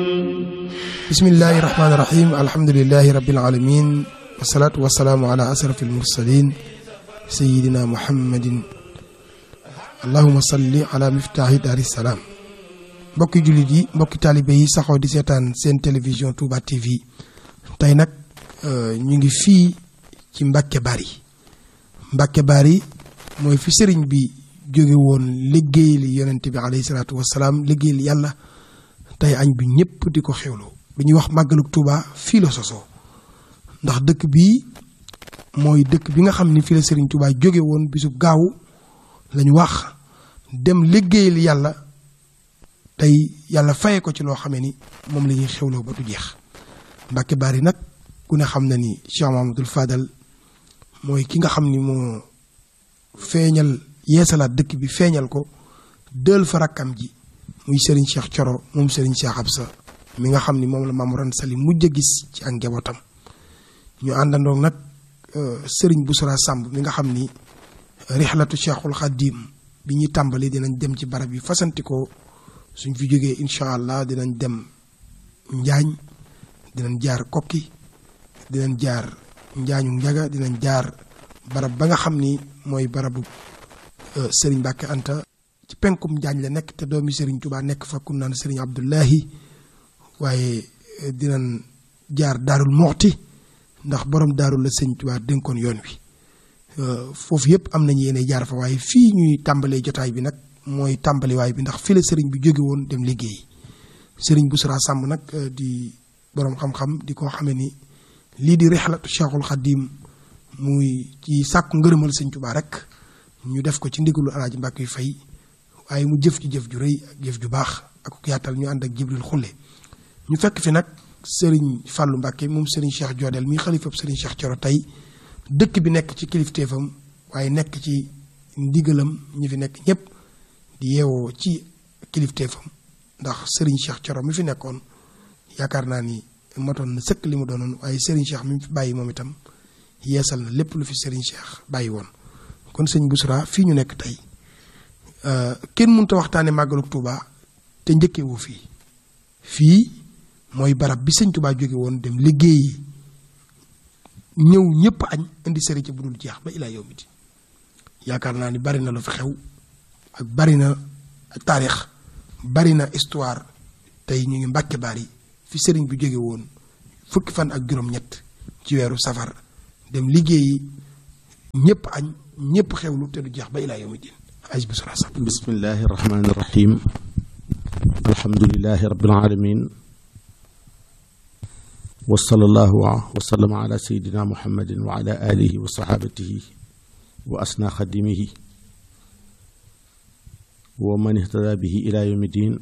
bismillahi rahmaani rahim alhamdulillahi rabbil alamin wasalaatu wasalaamu ala asrafil mursalin sayidina muhammadin allahuma salli ala miftaahi daari salaam. mbokki jullit yi mbokki taalibe yi saxoo di seetaan seen télévision Touba TV tey nag ñu ngi fii ci Mbacke Bari. Mbacke Bari mooy fi sëriñ bi jóge woon liggéey li yonent bi alayhi salaatu wasalaam liggéey li yàlla tey añ bi ñëpp di ko xewloo lu ñuy wax màggalug Touba fii la sosoo ndax dëkk bii mooy dëkk bi nga xam ni fii la sëriñ Touba jóge woon bisub gaaw lañu wax dem liggéey li yàlla tey yàlla faye ko ci loo xamee ni moom la ñuy xewloo ba du jeex. Mbacke Bari nag ku ne xam na ni Cheikh Mahamadul Fadal mooy ki nga xam ni moo feeñal yeesalaat dëkk bi feeñal ko dël fa rakkam ji muy Serigne Cheikh Thioro moom Serigne Cheikh Absa mi nga xam ni moom la Maam Mor Anta Sali mujj a gis ci ak njabootam ñu àndandoog nag Serigne Boussra Samb mi nga xam ni rixlatu Cheikhul Khadim bi ñuy tàmbali dinañ dem ci barab yi fasantikoo suñ fi jógee incha allah dinañ dem Njaañ dinañ jaar Kokki dinañ jaar Njaañu Njaga dinañ jaar barab ba nga xam ni mooy barabu Serigne Mbacke Anta ci penkum Njaañ la nekk te doomi Serigne Touba nekk fa ku naan Serigne Abdullahi waaye dinañ jaar Daarul Moxti ndax borom daarul la Serigne Touba dénkoon yoon wi foofu yëpp am nañu yéene jaar fa waaye fii ñuy tàmbalee jotaay bi nag mooy tàmbaliwaay bi ndax fii la Serigne bi jóge woon dem liggéey Serigne Boussra Samb nag di borom xam-xam di ko xamee ni lii di rixlatu Cheikhul Khadim muy ci sàkku ngërëmal Serigne Touba rek ñu def ko ci ndigalu Alaaji Mbàkke Fay waaye mu jëf ci jëf ju rëy ak jëf ju baax ak yaatal ñu ànd ak Jibril Xulle ñu fekk fi nag Serigne Fallou Mbacke moom Serigne Cheikh Joodel mi xalifab Serigne Cheikh Thioro tey dëkk bi nekk ci kilifteefam waaye nekk ci ndigalam ñi fi nekk ñëpp di yeewoo ci kilifteefam ndax Serigne Cheikh Thioro mi fi nekkoon yaakaar naa ni matoon na sëkk li mu doonoon waaye Serigne Cheikh mi fi bàyyi moom itam yeesal na lépp lu fi Serigne Cheikh bàyyi woon kon sëñ Boussra fii ñu nekk tey kenn mënut a waxtaane màggalug Touba te njëkkee woo fii mooy barab bi sëñ Touba jóge woon dem liggéeyi ñëw ñëpp añ indi sëriñ ci bu dul jeex ba ilaa yow mi di yaakaar naa ni bari na lu fi xew ak bari na taarix bari na histoire tey ñu ngi Mbacke Bari fi sëriñ bi jóge woon fukki fan ak juróom-ñett ci weeru safar dem liggéeyi ñëpp añ ñëpp xewlu te du jeex ba ilaa yow mi di aj Boussra Samb. bismillahi rahmaani rahim alhamdulilahi rabbil alamin wa sallallahu wa sallama ala sayidina muhammadin wa ala alihi wa sahabatihi wa asna xadimihi wa man ihtada bihi ila yawmi din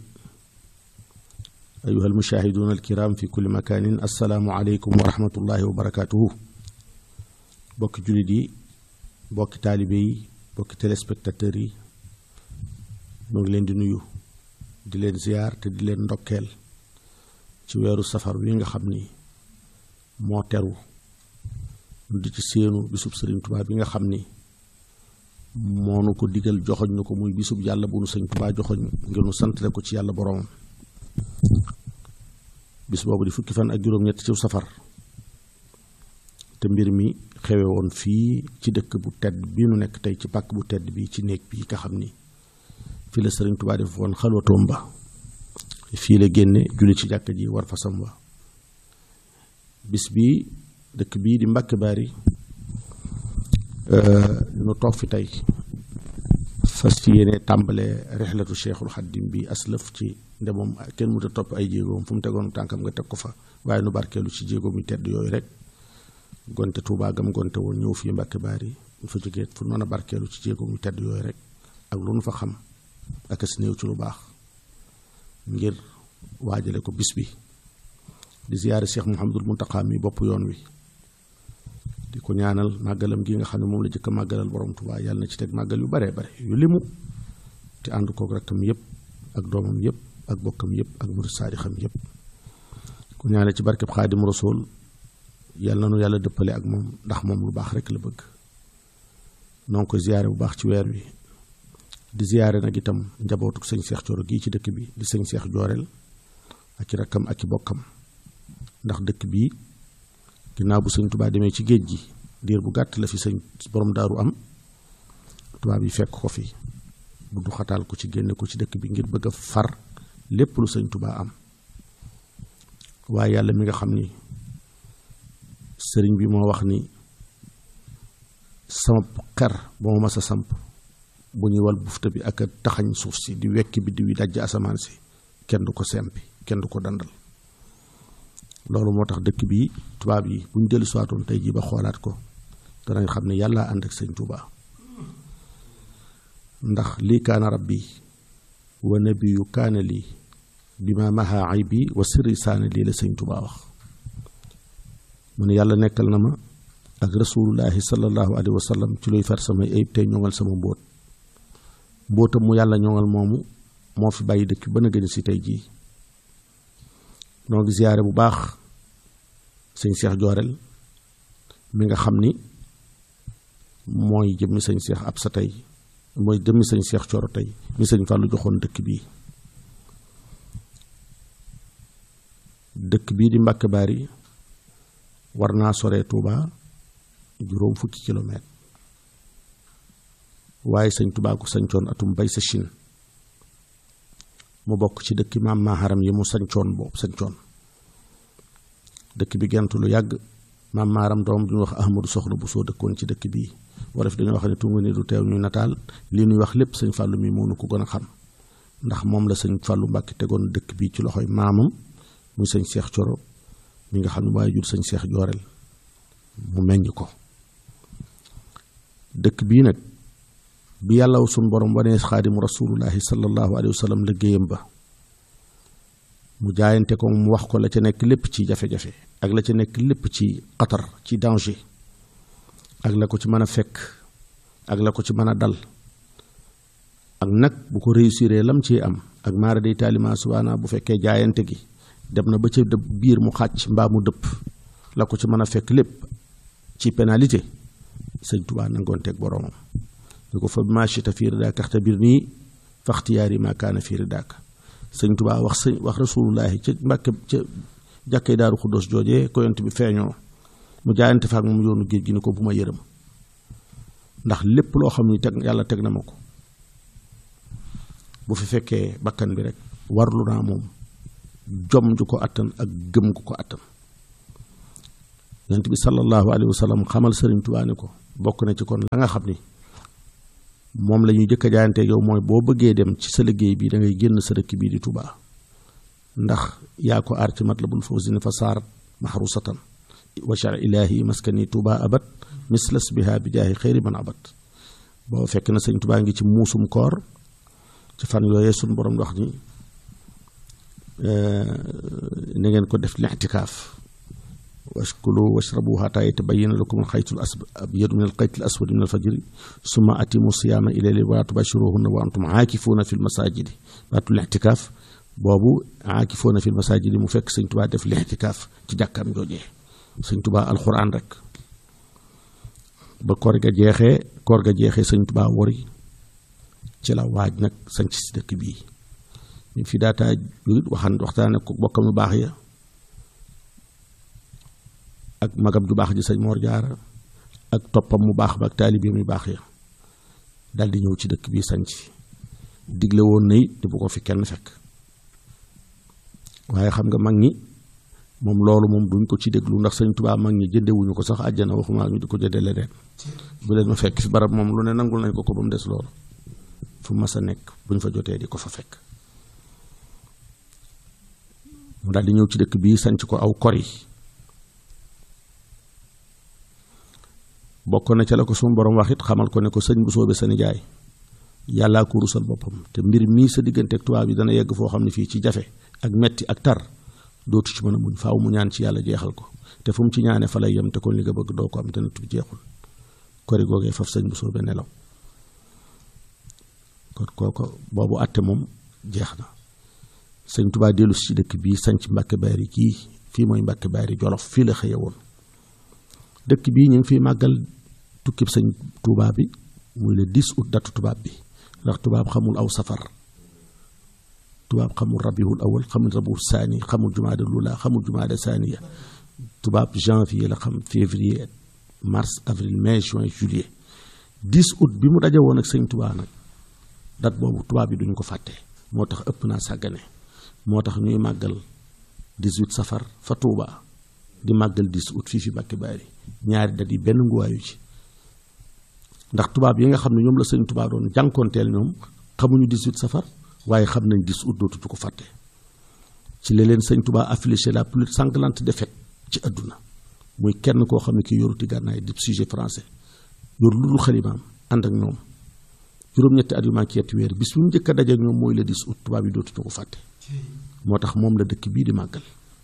ayuha almushahiduna alkiram fi kulli makanin assalaamu aleykum wa rahmatullahi wa barakatuhu bokki jullit yi bokki taalibe yi bokki téléspectateurs yi ñoo ngi leen di nuyu di leen ziyaar te di leen ndokkeel ci weeru safar wi nga xam ni moo teru di ci séenu bisub Sëriñ Tuubaa bi nga xam ni moo nu ko digal joxoñ na ko muy bisub yàlla bu nu Sëriñ Tuubaa joxoñ ngir nu santale ko ci yàlla boroomam bis boobu di fukki fan ak juróom-ñett ci safar te mbir mi xewe woon fii ci dëkk bu tedd bi nu nekk tey ci pàkk bu tedd bi ci néeg bi nga xam ni fii la Sëriñ Tuubaa def woon xalwatoom ba fii la génne julli ci jàkka ji war fasam wa bis bi dëkk bii di Mbacke Bari nu toog fi tey fas fi yéene tàmbale rexlatu Cheikhul Khadim bi aslëf ci ndemoom kenn mënut a topp ay jéegoom fu mu tegoon tànkam nga teg ko fa waaye nu barkeelu ci jéegoom yu tedd yooyu rek gonte Touba gam gonte woon ñëw fii Mbacke Bari ñu fa jógee fu mën a barkeelu ci jéegoom yu tedd yooyu rek ak lu nu fa xam ak si néew ci lu baax ngir waajale ko bis bi di ziyaare Cheikh Mouhamadul Mountakha mi bopp yoon wi di ko ñaanal màggalam gi nga xam ne moom la jëkk a màggalal borom Touba yàlla na ci teg màggal yu bare bare yu limu te ànd kook rakkam yëpp ak doomam yëpp ak bokkam yëpp ak murid saadixam yëpp ku ñaanal ci barkeb Xaadim Rasuul yàlla na nu yàlla dëppale ak moom ndax moom lu baax rek la bëgg noo ngi koy ziyaare bu baax ci weer wi di ziyaare nag itam njabootuk sëñ Cheikh Thioro gii ci dëkk bi di sëñ Cheikh Jooreel ak i rakkam ak i bokkam ndax dëkk bii ginnaaw bu sëñ Tuubaa demee ci géej gi diir bu gàtt la fi sëñ borom daaru am tubaab yi fekk ko fi bu du xataal ko ci génne ko ci dëkk bi ngir bëgg a far lépp lu sëñ Tuubaa am waaye yàlla mi nga xam ni sëriñ bi moo wax ni sama xer ba ma mas a samp bu ñuy wal bufta bi ak a taxañ suuf si di wekki biddiw yi dajj asamaan si kenn du ko sempi kenn du ko dandal loolu moo tax dëkk bii tubaab yi bu ñu dellu siwaatoon tey jii ba xoolaat ko danañ xam ne yàlla ànd ak sëñ Tuubaa ndax lii kaana rabbi wa nabiyu kaana lii bi ma maha aybi wa sirri saana lii la sëñ Tuubaa wax mu ne yàlla nekkal na ma ak rasulullahi sallallahu alayhi wa sallam ci luy far samay ayib tey ñoŋal sama mbóotam mu yàlla ñoŋal moomu moo fi bàyyi dëkk ba na gën si tey jii noo ngi ziyaare bu baax sëñ Cheikh Joorel mi nga xam ni mooy jëmmi sëñ Cheikh Absa tey mooy jëmmi sëñ Cheikh Coro tey mi sëñ Fàllu joxoon dëkk bii di Mbàkke Bari war naa sore Touba juróom fukki kilomètre waaye sëñ Touba ko sañcoon atum bay sa Chine mu bokk ci dëkki maam Maharam yi mu sañcoon dëkk bi gentu lu yàgg maam Maharam doom du ñu wax Ahmadu Soxna bu soo dëkkoon ci dëkk bii wala fi dañoo wax ne tungu ni du teew ñuy nataal li ñuy wax lépp sëñ Fàllu mi moo nu ko gën a xam ndax moom la sëñ Fàllu Mbàkke tegoon dëkk bii ci loxoy maamam muy sëñ Cheikh Coro mi nga xam ne waaye jur sëñ Cheikh Joorel mu meññ ko dëkk bii nag bi yàlla suñ borom wanee xaadimu rasulullahi sallallahu alayhi wa sallam liggéeyam ba mu jaayante ko mu wax ko la ca nekk lépp ci jafe-jafe ak la ca nekk lépp ci xatar ci danger ak la ko ci mën a fekk ak la ko ci mën a dal ak nag bu ko réussir lam ci am ak maara day taalima subaana bu fekkee jaayante gi dem na ba ca biir mu xàcc mbaa mu dëpp la ko ci mën a fekk lépp ci pénalité sëñ Tuubaa nangoon teg boroomam ñu ko fa machita fii ridaaka axtabir nii faxtiyaari maa kaana fii ridaaka sëñ Tuubaa wax rasulullahi ca Mbàkke ca jàkkee Daaru Xuddoos joojee ko yont bi feeñoo mu jaayante faak moom yoonu géej gi ni ko bu ma yërëm ndax lépp loo xam ni teg yàlla teg na ma ko bu fi fekkee bakkan bi rek warlu naa moom jom ju ko attan ak gëm gu ko attan yonent bi sallallahu alayhi wa sallam xamal sëriñ Tuubaa ni ko bokk na ci kon la nga xam ni moom la ñuy jëkk a jaayante yow mooy boo bëggee dem ci sa liggéey bi da ngay génn sa dëkk bii di Tuubaa ndax yaa ko aar ci Matlabul Fawzayni fa saarat mahrusatan wa shar ilaahi maskani Tuubaa abat mislas biha bi jaahi xëyri man abat boo fekk na sëñ Tuubaa ngi ci muusum koor ci fan yooyee suñ borom wax ni na ngeen ko def li'tikaaf washkulu washrabu hatta yatabayyana lakum al-khaytu al-abyadu min al-khayti al-aswadi min al-fajri summa atimu siyaama ila layli wa laa tubashiruhunna wa antum aakifuuna fi l-masaajidi baatu li'tikaaf boobu aakifuuna fi l-masaajidi mu fekk sëñ Tuubaa def li'tikaaf ci jàkkaam joojee sëñ Tuubaa alxuraan rek ba koor ga jeexee sëñ Tuubaa wori ci la waaj nag sanc si dëkk bii ñu fi daataa jógit waxtaane ko bokkam yu baax ya ak magam ju baax ji sëñ Moor Jaara ak toppam mu baax ba ak taalibeem yu baax ya dal di ñëw ci dëkk bii sanc digle woon na it bu ko fi kenn fekk waaye xam nga mag ñi moom loolu moom duñ ko ci déglu ndax sëñ Tuubaa mag ñi jëndewuñu ko sax àjjana waxuma ñu di ko jënde leneen bu leen ma fekk fi barab moom lu ne nangul nañ ko ba mu des loolu fu mas a nekk buñ fa jotee di ko fa fekk mu daal di ñëw ci dëkk bii sanc ko aw kor yi bokk na ca la ko suñu borom wax it xamal ko ne ko sëñ bu soobee sa nijaay yàllaa ko rusal boppam te mbir mii sa digganteeg tubaab yi dana yegg foo xam ne fii ci jafe ak metti ak tar dootu ci mën a muñ faaw mu ñaan ci yàlla jeexal ko te fu mu ci ñaane fa lay yem te kon li nga bëgg doo ko am te nattu bi jeexul kori googee faf sëñ bu soobee nelaw kon kooko boobu àtte moom jeex na sëñ Tuubaa dellu si ci dëkk bii sanc Mbàkke Baari kii fii mooy Mbàkke Baari Jolof fii la xëye woon dëkk bii ñu ngi fiy màggal tukkib sëñ Tuubaa bi muy le 10 août datu tubaab bi ndax tubaab xamul aw safar tubaab xamul rabiul awal xamul rabiul saani xamul jumaada lula xamul jumaada saaniya tubaab janvier la xam février mars avril mai juin juillet 10 août bi mu daje woon ak sëñ Tuubaa nag date boobu tubaab yi duñ ko fàtte moo tax ëpp naa sàggane moo tax ñuy màggal 18 safar fa Tuubaa di màggal 10 août fii fi Mbàkke Baari ñaari dat yi benn nguwaayu ci ndax tubaab yi nga xam ne ñoom la sëñ Tuubaa doon jànkoonteel ñoom xamuñu 18 safar waaye xam nañ 10 août dootuñu ko fàtte ci la leen sëñ Tuubaa affligé la plus sanglante défaite ci àdduna muy kenn koo xam ne kii yoruti gànnaay di sujet français yor lu dul xalimaam ànd ak ñoom juróom-ñetti at yu manqué yetti weer bis bu mu njëkk a daje ak ñoom mooy le 10 août tubaab yi dootuñu ko fàtte moo tax moom la dëkk bii di màggal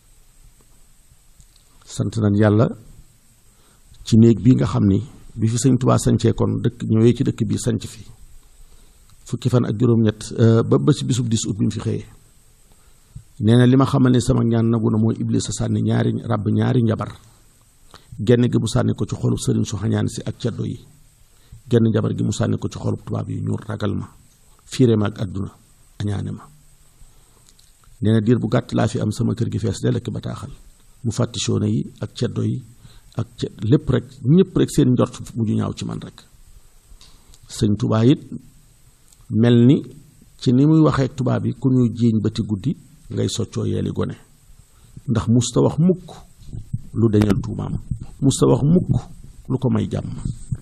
sant nañ yàlla ci néeg bii nga xam ni bi fi sëñ Tuubaa sañcee kon dëkk ñëwee ci dëkk bii sañc fi fukki fan ak juróom-ñett ba ci bisub 10 août bi mu fi xëyee nee na li ma xamal ne sama ñaan nagu na mooy Iblis a sànni ñaari njabar genn gi mu sànni ko ci xolub sëriñ su xañaan si ak ceddo yi genn njabar gi mu sànni ko ci xolub tubaab yi ñu ragal ma fiire ma ak àdduna añaane ma nee na diir bu gàtt laa fi am sama kër gi fees del ak bataaxal mu fàtti soone yi ak ceddo yi ak lépp rek ñëpp rek seen njort mujj ñaaw ci man rek sëñ Tuubaa it mel ni ci ni muy waxee ak tubaab yi ku ñuy jiiñ ba ti guddi ngay soccoo yeeli gone ndax musta wax mukk lu dañal tuumaam musta wax mukk lu ko may jàmm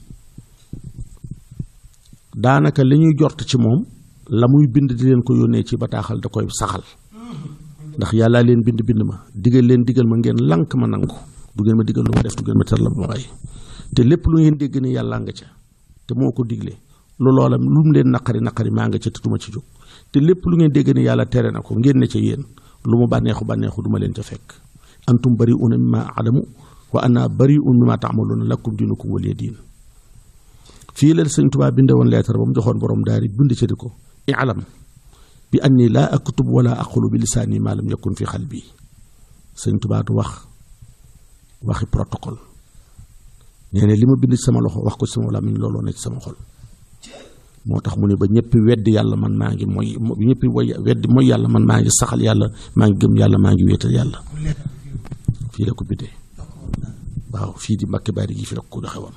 daanaka li ñuy jort ci moom la muy bind di leen ko yónnee ci bataaxal da koy saxal ndax yàllaa leen bind ma digal ma ngeen lànk ma nangu du ngeen ma digal lu ma def du ngeen ma tar la ma bàyyi te lépp lu ngeen dégg ni yàllaa nga ca te moo ko digle lu loola lu mu leen naqari maa nga ca te duma ci jóg te lépp lu ngeen dégg ni yàlla tere na ko ngeen ne ca yéen lu mu bànneexu duma leen ca fekk antum bari'una mimma a'lamu wa ana bari'un mimma ta'maluna lakum diinukum waliya diin fii la sëñ Tuubaa binde woon leetar ba mu joxoon borom daari bind ci di ko i'lam bi anni laa aktub wala aqulu bi lisaani maa lam yakun fi xalbi sëñ Tuubaa du waxi protocole nee na li ma bind ci sama loxo wax ko ci sama làmmiñ looloo ne ci sama xol moo tax mu ne ba ñëpp weddi yàlla man maa ngi mooy yàlla man maa ngi saxal yàlla maa ngi gëm yàlla maa ngi wéetal yàlla fii la ko bindee waaw fii di Mbàkke Baari gi fi la ko joxe woon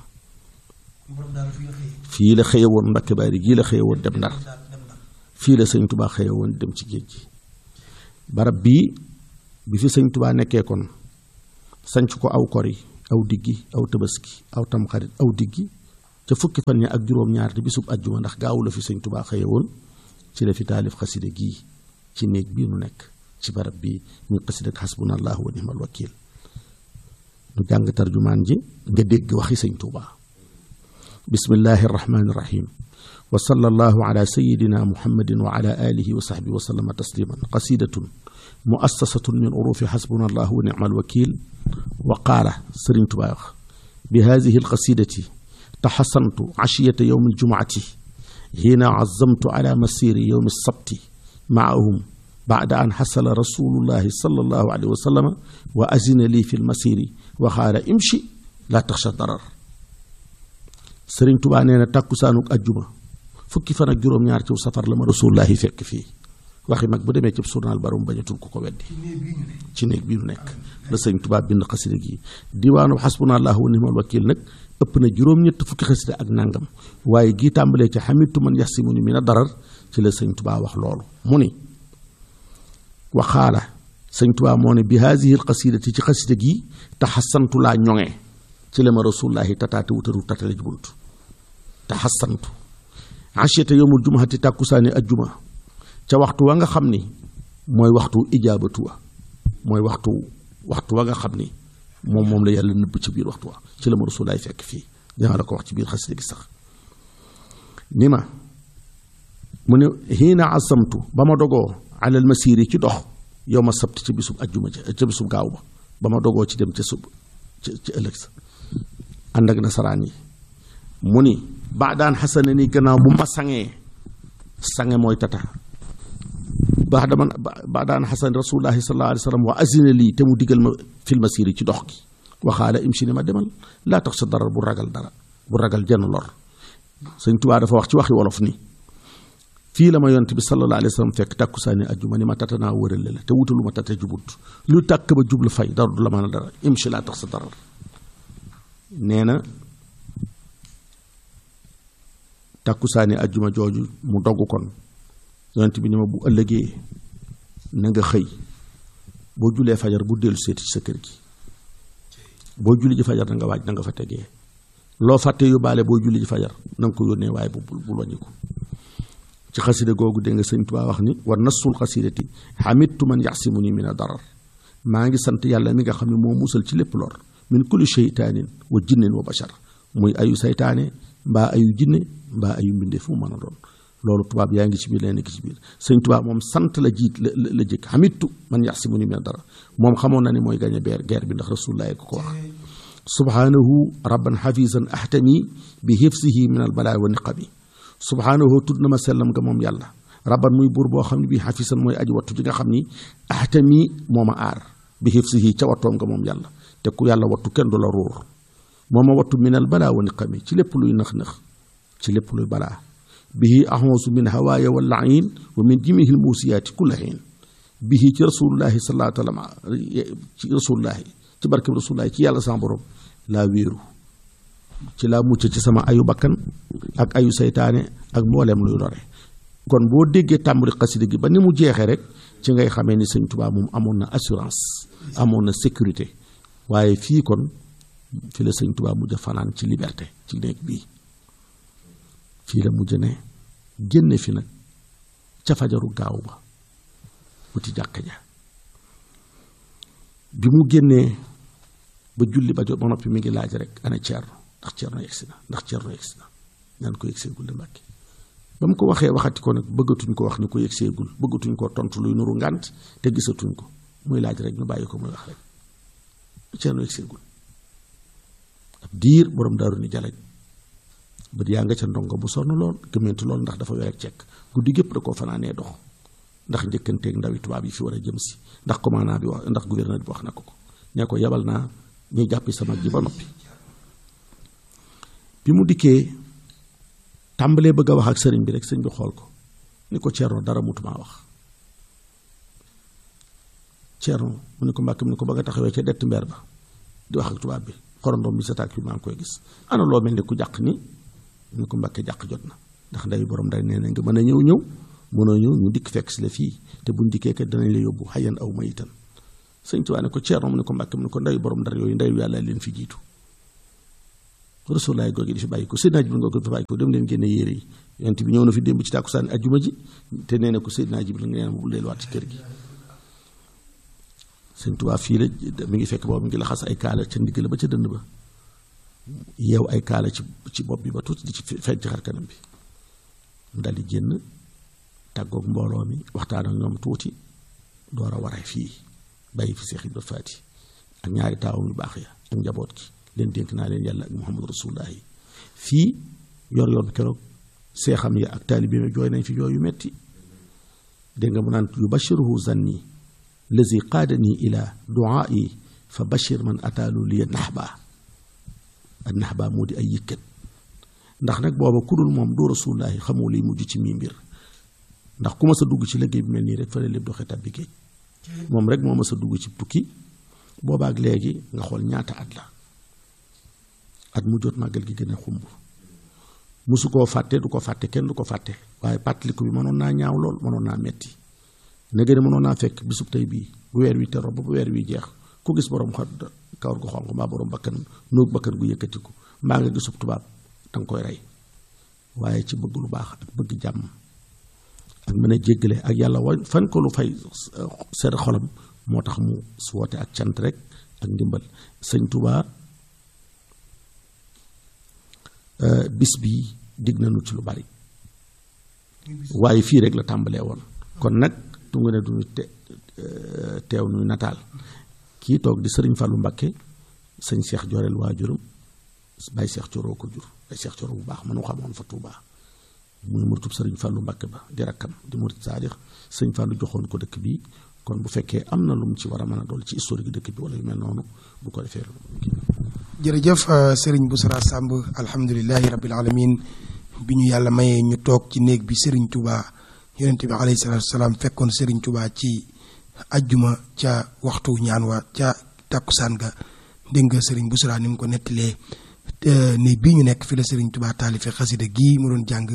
fii la xëye woon Mbàkke Baari gii la xëye woon dem Ndar fii la sëñ Tuubaa xëye woon dem ci géej gi barab bii bi fi sëñ Tuubaa nekkee kon sanc ko aw kori aw diggi aw tabaski aw tamxarit aw diggi ca fukki fan ña ak juróom-ñaar di bisub ajjuma ndax gaawu la fi sëñ Tuubaa xëye woon ci la fi taalif xaside gii ci néeg bii nu nekk ci barab bii ñu xaside ak xasbunallahu wa ni'mal wakiil nu jàng tarjumaan ji nga dégg waxi sëñ Tuubaa bismillahi rahmaani rahim wa sallallahu ala sayidina muhammadin wa ala alihi wa sahbihi wa sallama tasliman qasidatun muassasatun min urufi xasbunallahu wa ni'mal wakiil wa qaala sëriñ Tuubaa wax bi haadihi alqasidati taxasantu ashiyata yowmi aljumuati hiina azamtu ala masiri yowmi alsabti maahum bacda an xasala rasulullahi sallallahu alayhi wa sallama wa azina lii fi lmasiri wa xaala imshi laa taxsha darar sëriñ Tuubaa nee na tàkkusaanuk ajjuma fukki fan ak juróom-ñaar ci safar la ma rasulullahi fekk fii waxi mag bu demee ci journal barum bañatul ko weddi ci néeg bii nu nekk la sëriñ Tuubaa bind xasida gi diwaanu xasbunallahu wa ni'mal wakiil nag ëpp na juróom-ñett fukki xasida ak nangam waaye gii tàmbalee ci xamitu man yaxsimuni mina darar ci la sëñ Tuubaa wax loolu mu ni waxaala sëñ Tuubaa moo ne bi haadihi alqasidati ci xasida gi taxasantu laa ñoŋee ci la ma rasulullahi tataate wutaru tatale ji bunt taxasantu ashiyata yowmul jumuhati tàkkusaani ajjuma ca waxtu wa nga xam ni mooy waxtu ijaabatu wa mooy waxtu wa nga xam ni moom la yàlla nëbb ci biir waxtu wa ci la ma rasulaay fekk fii danga la ko wax ci biir xasida gi sax ni ma mu ne hiina asamtu ba ma dogoo alal masiri ci dox yow ma sabt ci bisub ajjuma ca bisub gaaw ba ma dogoo ci dem ca ci ëllëg sa ànd ak nasaraan yi mu ni baadaan xasana ni gannaaw bu ma sange mooy tata baadaan xasan rasulullahi sallallahu alayhi wa sallam wa azina lii te mu digal ma fil masiri ci dox gi waxaala imshi ni ma demal laa tax sa dara bu ragal jenn lor sëñ Tuubaa dafa wax ci waxi wolof ni fii la ma yonent bi sallallahu alayhi wa sallam fekk tàkkusaani ajjuma ni ma tata naa wërale la te wutalu ma tata jubut lu tàkk ba jublu fay dara du la mën a dara imshi laa tax sa dara nee na tàkkusaani ajjuma jooju mu dogg kon yonent bi ni ma bu ëllëgee na nga xëy boo julee fajar bu dellu seeti ci sa kër gi boo julli ji fajar na nga waaj na nga fa tegee loo fàtte yóbbaale boo julli ji fajar na nga ko yónnee waaye bu wàññiku ci xasida googu dégg nga sëñ Tuubaa wax ni war nasul xasidati xamittu man yaxsimuni min a darar maa ngi sant yàlla mi nga xam ne moo musal ci lépp lor min kulli sheytaanin wa jinnin wa bashar muy ayu saytaane mbaa ayu jinne mbaa ayu mbindee fu mu mën a doon loolu tubaab yaa ngi ci biir leen nekk ci biir sëñ Tuubaa moom sant la jiit la jëkk xamittu man yaxsimuni min a darar moom xamoon na ni mooy gañe guerre bi ndax rasulullah ko ko wax subhanahu rabban xafisan ahtami bi hifsihi min al balaa wa niqami subhanahu tudd na ma sellam nga moom yàlla rabban muy buur boo xam ne bii xafisan mooy aji wattu ji nga xam ni ahtami moo ma aar bi hifsihi ca wattoom nga moom yàlla te ku yàlla wattu kenn du la ruur moo ma wattu min al balaa wa niqami ci lépp luy nëx-nëx ci lépp luy balaa bihi ahonsu min hawaaya wa lain wa min jimihil muusiyaati kulla xiin bihi ci rasulullahi sallallahu alayhi wa sallam ci rasulullahi ci barkeb rasulullahi ci yàlla sama borom laa wéeru ci laa mucc ci sama ayu bakkan ak ayu saytaane ak mbooleem luy lore kon boo déggee tàmbali xasida gi ba ni mu jeexee rek ci ngay xamee ni sëñ Tuubaa moom amoon na assurance amoon na sécurité waaye fii kon fi la sëñ Tuubaa mujj fanaan ci liberté ci néeg bii fii la mujj ne génne fi nag ca fajaru gaaw ba wuti jàkka ja bi mu génnee ba julli ba jot ba noppi mi ngi laaj rek ana Ceerno ndax Ceerno yegsi na ndax Ceerno yegsi na ñaan ko yegseegul de Mbàkke ba mu ko waxee waxati ko nag bëggatuñ ko wax ni ko yegseegul bëggatuñ ko tontu luy nuru ngànt te gisatuñ ko muy laaj rek ñu bàyyi ko muy wax rek Ceerno yegseegul ab diir borom daaru ni jalañ bët yaa nga ca ndongo bu sonn lool gëmmentu lool ndax dafa weer ak cekk guddi gépp da koo fanaanee dox ndax njëkkanteeg ndawi tubaab yi fi war a jëm si ndax commandant bi wax ndax gouverneur bi wax na ko ñee ko yabal naa ñuy jàppi sa mag ji ba noppi bi mu dikkee tàmbalee bëgg a wax ak sëriñ bi rek sëñ bi xool ko ni ko Ceerno dara mutumaa wax Ceerno mu ne ko Mbàkke mu ne ko ba nga taxawee ca dett mbeer ba di wax ak tubaab bi xorondoom bi sa tàkk bi maa ngi koy gis ana loo mel ni ku jàq ni mu ne ko Mbàkke jàq jot na ndax nday borom day nee na nga mën a ñëw mënoo ñëw ñu dikk fekk si la fii te buñ dikkee kat danañ la yóbbu xayan aw mayitan sëñ Tuubaa ne ko Ceerno mu ne ko Mbàkke mu ne ko nday borom ndar yooyu ndeyu yàlla leen fi jiitu Rasulullaay googu di fi bàyyi ko Seydina Jibril nga ko fi bàyyi ko dem leen génne yére yi yonent bi ñëw na fi démb ci tàkkusaan ajjuma ji te nee na ko Seydina Jibril nga nee na bu delluwaat ci kër gi sëñ Tuubaa fii la mi ngi fekk boobu mi ngi laxas ay kaala ca ndigg la ba ca dënd ba yeew ay kaala ci bopp bi ba tuuti di ci feeñ ci xar kanam bi mu daal di génn tàggoog mbooloo mi waxtaan ak ñoom tuuti door a waree fii bàyyi fi Seex Ibra Faati ak ñaari taawam yu baax ya ak njaboot gi leen dénk naa leen yàlla ak Muhammadu Rasulullah yi fii yor yoon keroog seexam ya ak taalibe mi jooy nañ fi jooy yu metti dégg nga mu naan yu bashiruhu zanni lazi qaadani ila duaai fa bashir man ataalu liya naxba ak naxba moo di ay yëkkat ndax nag booba ku dul moom doo Rasulullahi xamoo liy mujj ci mii mbir ndax ku ma sa dugg ci liggéey bi mel nii rek fa la lépp doxee tàbbi géej moom rek moo ma sa dugg ci tukki boobaak léegi nga xool ñaata at la at mu jot màggal gi gën a xumb musu koo fàtte du ko fàtte kenn du ko fàtte waaye pàttaliku bi mënoon naa ñaaw lool mënoon naa metti ne gën a mënoon naa fekk bisub tey bii bu weer wi teroo ba bu weer wi jeex ku gis borom kawar gu xonq mbaa borom bakkan nóog bakkan gu yëkkatiku mbaa nga gisub tubaab danga koy rey waaye ci bëgg lu baax ak bëgg jàmm ak mën a jéggale ak yàlla fan ko lu fay sedd xolam moo tax mu su woote ak cant rek ak ndimbal sëñ Tuubaa bis bi dig nañu ci lu bari waaye fii rek la tàmbalee woon kon nag tungu ne duñu teew nuy nataal kii toog di sëriñ Fàllu Mbakke sëñ Seex Joreel waajuram Baay Seex Coro ko jur Baay Seex Coro bu baax mënu xamoon fa Tuubaa muy muritub sëriñ Fàllu Mbakke ba di rakkam di murit saadix sëñ Fàllu joxoon ko dëkk bi kon bu fekkee am na lu mu ci war a mën a dool ci historique dëkk bi wala yu mel noonu bu ko defee jërëjëf sëriñ Bousra Samb alhamdulilahi rabbil alamin bi ñu yàlla mayee ñu toog ci néeg bi sëriñ Touba yonent bi alayhi salaatu wasalaam fekkoon Serigne Touba ci ajjuma ca waxtu ñaan wa ca takkusaan ga dégg nga Serigne Boussra ni mu ko nettalee ne bii ñu nekk fi la Serigne Touba taalife xasida gii mu doon jàng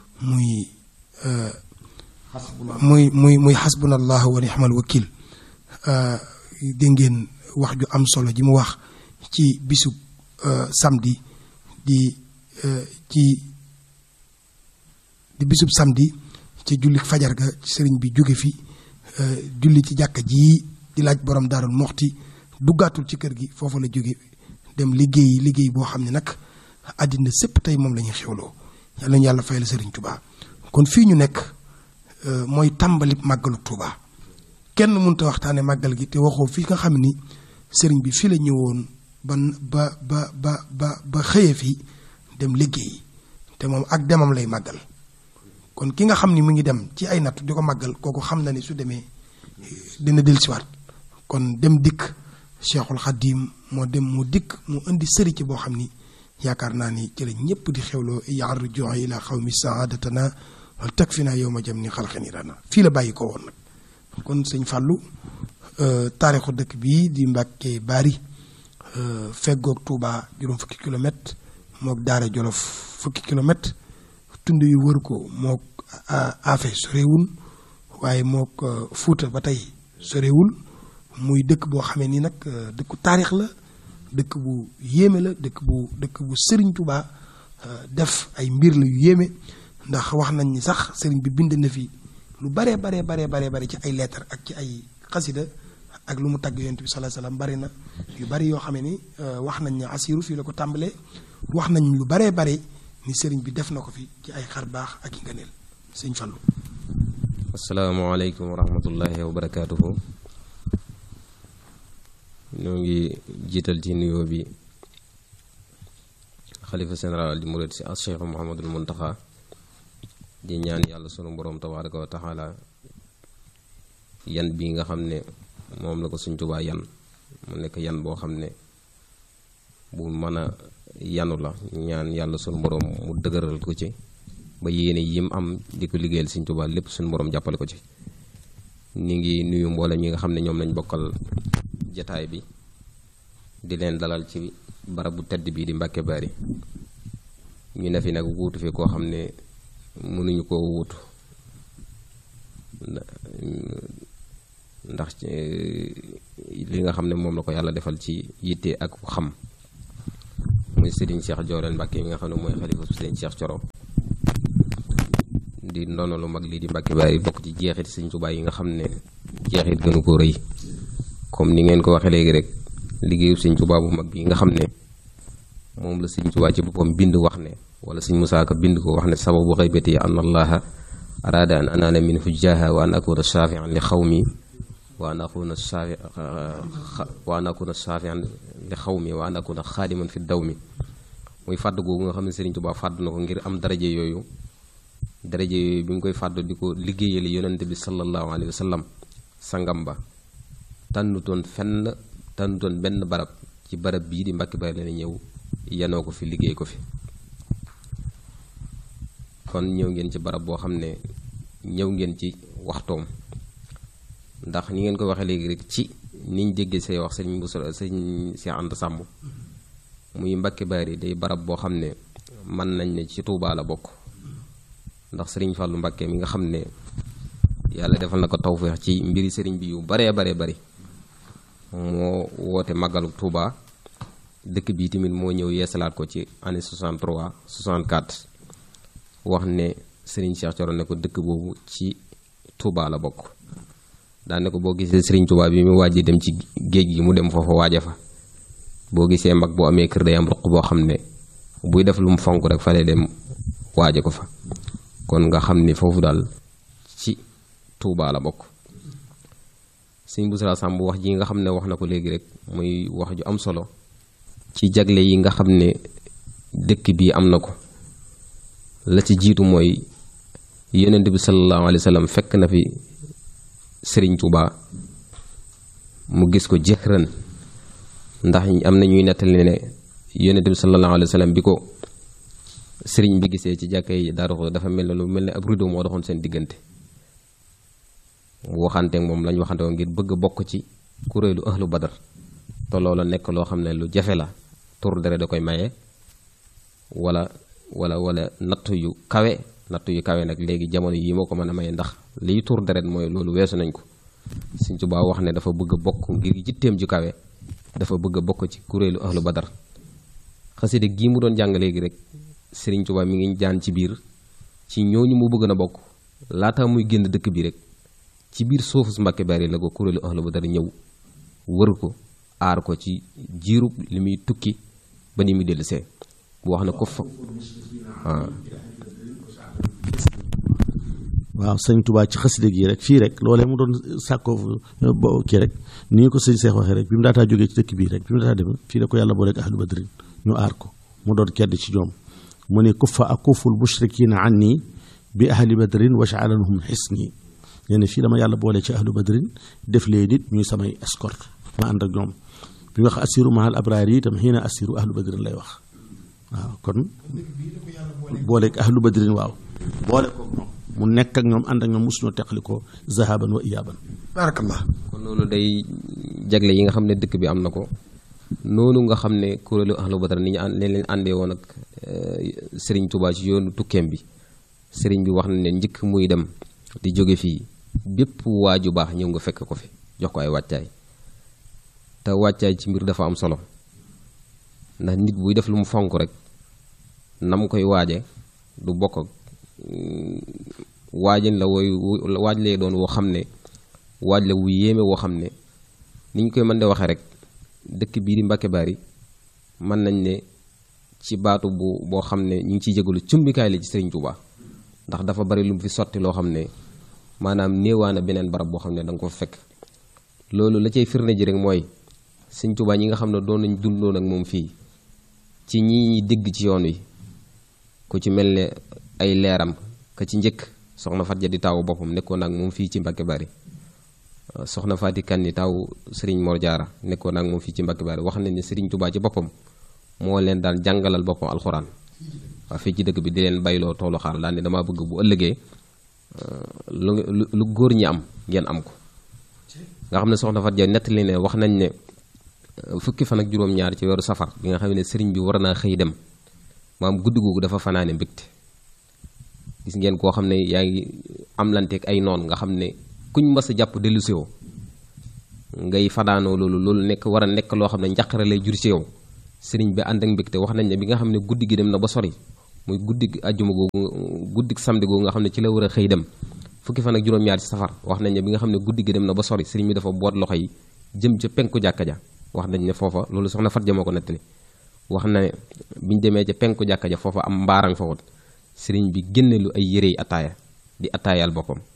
muy xasbunallahu wa ni'mal wakil dégg ngeen wax ju am solo ji mu wax ci bisub samedi di bisub samedi ci julli fajar ga sëriñ bi jóge fi julli ci jàkka ji di laaj borom Daarul Muxti duggaatul ci kër gi foofu la jóge dem liggéey boo xam ne nag àddina sépp tey moom la ñuy xewloo yàlla ñu yàlla fay la sëriñ Touba. kon fii ñu nekk mooy tàmbali màggalu Touba kenn mënut a waxtaane màggal gi te waxoo fii nga xam ni sëriñ bi fii la ñëwoon ba xëyee fii dem liggéey te moom ak demam lay màggal. kon ki nga xam ni mu ngi dem ci ay natt di ko màggal kooku xam na ni su demee dina dellusiwaat kon dem dikk Cheikhul Khadim moo dem moo dikk mu indi sëri ci boo xam ni yaakaar naa ni ci la ñëpp di xewloo yaar rujuu ila xawmi saadatana wal takfina yow ma jam ni xalqani rana fii la bàyyi ko woon nag. kon sëñ Fallou taarixu dëkk bii di Mbàkke Bari feggoog Touba juróom fukki kilomètre mook Daara Jolof fukki kilomètre tund yu wër ko mook Afe sorewul waaye mook Fuuta ba tey sorewul muy dëkk boo xamee ni nag dëkku taarix la dëkk bu yéeme la dëkk bu Sëriñ Touba def ay mbir la yu yéeme ndax wax nañ ni sax sëriñ bi bind na fi lu bare ci ay lettre ak ci ay xasida ak lu mu tagg yonent bi sallallahu alayhi wasallam bari na yu bari yoo xamee ni wax nañ ne asiru fii la ko tàmbalee wax nañ lu bare ni sëriñ bi def na ko fi ci ay xar baax ak i ngëneel sëñ Fallu. asalaamaaleykum wa rahmatullahi wa barakaatuhu. ñoo ngi jiital ci nuyoo bi xalifa général di murid si Cheikh Mouhamadul Muntaxa di ñaan yàlla sunu borom tabaaraka wa taala yan bi nga xam ne moom la ko Sëñ Tuubaa yan mu nekk yan boo xam ne bu mën a yanu la ñaan yàlla sunu borom mu dëgëral ko ci ba yéene yim am di ko liggéeyal Sëñ Tuubaa lépp sunu borom jàppale ko ci. ñu ngi nuyu mboolem ñi nga xam ne ñoom lañ bokkal jataay bi di leen dalal ci barab bu tedd bii di Mbàkke Bari ñu ne fi nag wuutu fi koo xam ne mënuñu koo wuutu ndax li nga xam ne moom la ko yàlla defal ci yitte ak xam muy Serigne Cheikh Jooreen Mbàkke yi nga xam ne mooy xalifa Serigne Cheikh Coro di ndono lu mag lii di Mbàkke Bari bokk ci jeexit Sëñ Tuubaa yi nga xam ne jeexit gënu ko rëy comme ni ngeen ko waxee léegi rek liggéeyu Sëñ Tuubaa bu mag bi nga xam ne moom la Sëñ Tuubaa ci boppam bind wax ne wala Sëñ Musaa Ka bind ko wax ne sababu xaybati an allaha araada an anaala min hujjaha wa an akuna shafian li xawmi wa an akuna shafian li xawmi wa an akuna xaadiman fi dawmi muy fàdd googu nga xam ne Sëriñ Tuubaa fàdd na ko ngir am daraje yooyu bi nga koy fàddu di ko liggéeyale yonente bi sallallahu alayhi wa sallam sangam ba tànnutoon benn barab ci barab bii di Mbàkke Bari la ñëw yanoo ko fi liggéey ko fi kon ñëw ngeen ci barab boo xam ne ñëw ngeen ci waxtoom ndax ni ngeen ko waxee léegi rek ci niñ déggee say wax sëñ Cheikh Anta Samb muy Mbàkke Bari day barab boo xam ne mën nañ ne ci Tuubaa la bokk ndax sëriñ Fàllu Mbàkke mi nga xam ne yàlla defal na ko tawfeex ci mbiri sëriñ bi yu baree bari moo woote màggalu Tuubaa dëkk bi tamit moo ñëw yeesalaat ko ci année 63 64 wax ne Serigne Cheikh Coro ne ko dëkk boobu ci Touba la bokk daane ko boo gisee Serigne Touba bi mu wàjji dem ci géej gi mu dem foofa waaja fa boo gisee mag boo amee kër day am ruq boo xam ne buy def lu mu fonk rek fa lay dem waaje ko fa kon nga xam ni foofu daal ci Touba la bokk. Sëñ Boussra Samb wax ji nga xam ne wax na ko léegi rek muy wax ju am solo ci jagle yi nga xam ne dëkk bi am na ko la ci jiitu mooy yonent bi sallallahu alayhi wa sallam fekk na fi Serigne Touba mu gis ko jëxran ndax am na ñuy nettali ne yonent bi sallallahu alayhi wa sallam bi ko Serigne bi gisee ci jàkka yi Daaru dafa mel ne lu mel ne ab rideau moo doxoon seen diggante mu waxanteeg moom lañ waxante woon ngir bëgg a bokk ci kuréelu ahlu badar te loola nekk loo xam ne lu jafe la tur deret da koy maye wala nattu yu kawe nag léegi jamono yi moo ko mën a maye ndax liy tur deret mooy loolu weesu nañ ko. Sëriñ Tuubaa wax ne dafa bëgg a bokk ngir jitteem ju kawe dafa bëgg a bokk ci kuréelu ahlu badar xasida gii mu doon jàng léegi rek Sëriñ Tuubaa mi ngi jaan ci biir ci ñooñu mu bëgg na bokk laata muy génn dëkk bi rek ci biir suufu Mbàkke Bari la ko kuréelu ahlu badar ñëw wër ko aar ko ci jiirub li muy tukki ba ni muy dellusee bu wax na ko fa waaw sëñ Tuubaa ci xasida gi rek fii rek loolee mu doon sàkkoo kii rek ni ko sëñ Seex waxee rek bi mu daataa jógee ci dëkk bii rek bi mu daataa dem fii la ko yàlla booleeg ahlu badrin ñu aar ko mu doon kedd ci ñoom mu ne kuffa akuful mushrikiina anni bi ahli badrin waj'alhum hisni nee na fii dama yàlla boole ci ahlu badrin def lee nit ñuy samay escorte ma ànd ak ñoom bi wax assiru mahal abraar yi itam xiina assiru ahlu badrin lay wax waaw kon booleeg ahlu badrin waaw boole ko ñoom mu nekk ak ñoom ànd ak ñoom mosuñoo teqali ko zahaban wa iyaaban. barakallah. kon loolu day jagle yi nga xam ne dëkk bi am na ko noonu nga xam ne kuréelu ahlu badar ni ñu leen àndee woon ak Serigne Touba ci yoonu tukkeem bi Serigne bi wax na ne njëkk muy dem di jóge fii bépp waaju baax ñëw nga fekk ko fi jox ko ay wàccaay te wàccaay ci mbir dafa am solo ndax nit buy def lu mu fonk rek nam koy waaje du bokk ak waajin la waaj lay doon woo xam ne waaj la wu yéeme woo xam ne ni ñu koy mën de waxee rek dëkk bii di Mbàkke Bari mën nañ ne ci baatu boo xam ne ñu ngi ciy jégalu cumbikaay la ci Sëriñ Tuubaa ndax dafa bari lu mu fi sotti loo xam ne maanaam néewaana beneen barab boo xam ne da nga ko fekk loolu la cay firnde ji rek mooy Sëriñ Tuubaa ñi nga xam ne doon nañ dundoon ak moom fii ci ñi dégg ci yoon wi ku ci mel ne ay leeram ka ci njëkk soxna Faat Ja di taawu boppam nekkoon ak moom fii ci Mbàkke Bari soxna Faati Kan ni taawu Sëriñ Mor Jaara nekkoon ak moom fii ci Mbàkke Bari wax nañ ne Sëriñ Tuubaa ci boppam moo leen daan jàngalal boppam alxuraan waa fii ci dëkk bi di leen bayloo toolu xaal daal ne damaa bëgg bu ëllëgee lu góor ñi am ngeen am ko nga xam ne soxna Faat Ja nettali ne wax nañ ne fukki fan ak juróom-ñaar ci weeru safar bi nga xam ne sëriñ bi war naa xëy dem maam guddi googu dafa fanaane mbégte gis ngeen koo xam ne yaa ngi am lanteeg ay noon nga xam ne kuñ mas a jàpp dellu si yow ngay fanaanoo loolu nekk war a nekk loo xam ne njaqare lay jur ci yow sëriñ bi ànd ak mbégte wax nañ ne bi nga xam ne guddi gi dem na ba sori muy guddi ajjuma googu guddi samedi googu nga xam ne ci la war a xëy dem fukki fan ak juróom-ñaar ci safar wax nañ ne bi nga xam ne guddi gi dem na ba sori sëriñ bi dafa boot loxo yi jëm ca penku jàkka ja wax nañ ne foofa loolu soxna Fat Ja moo ko nettali wax na ne biñ demee ca penku jàkka ja foofa am mbaarang fa woon sëriñ bi génne lu ay yére yi ataaya di ataayal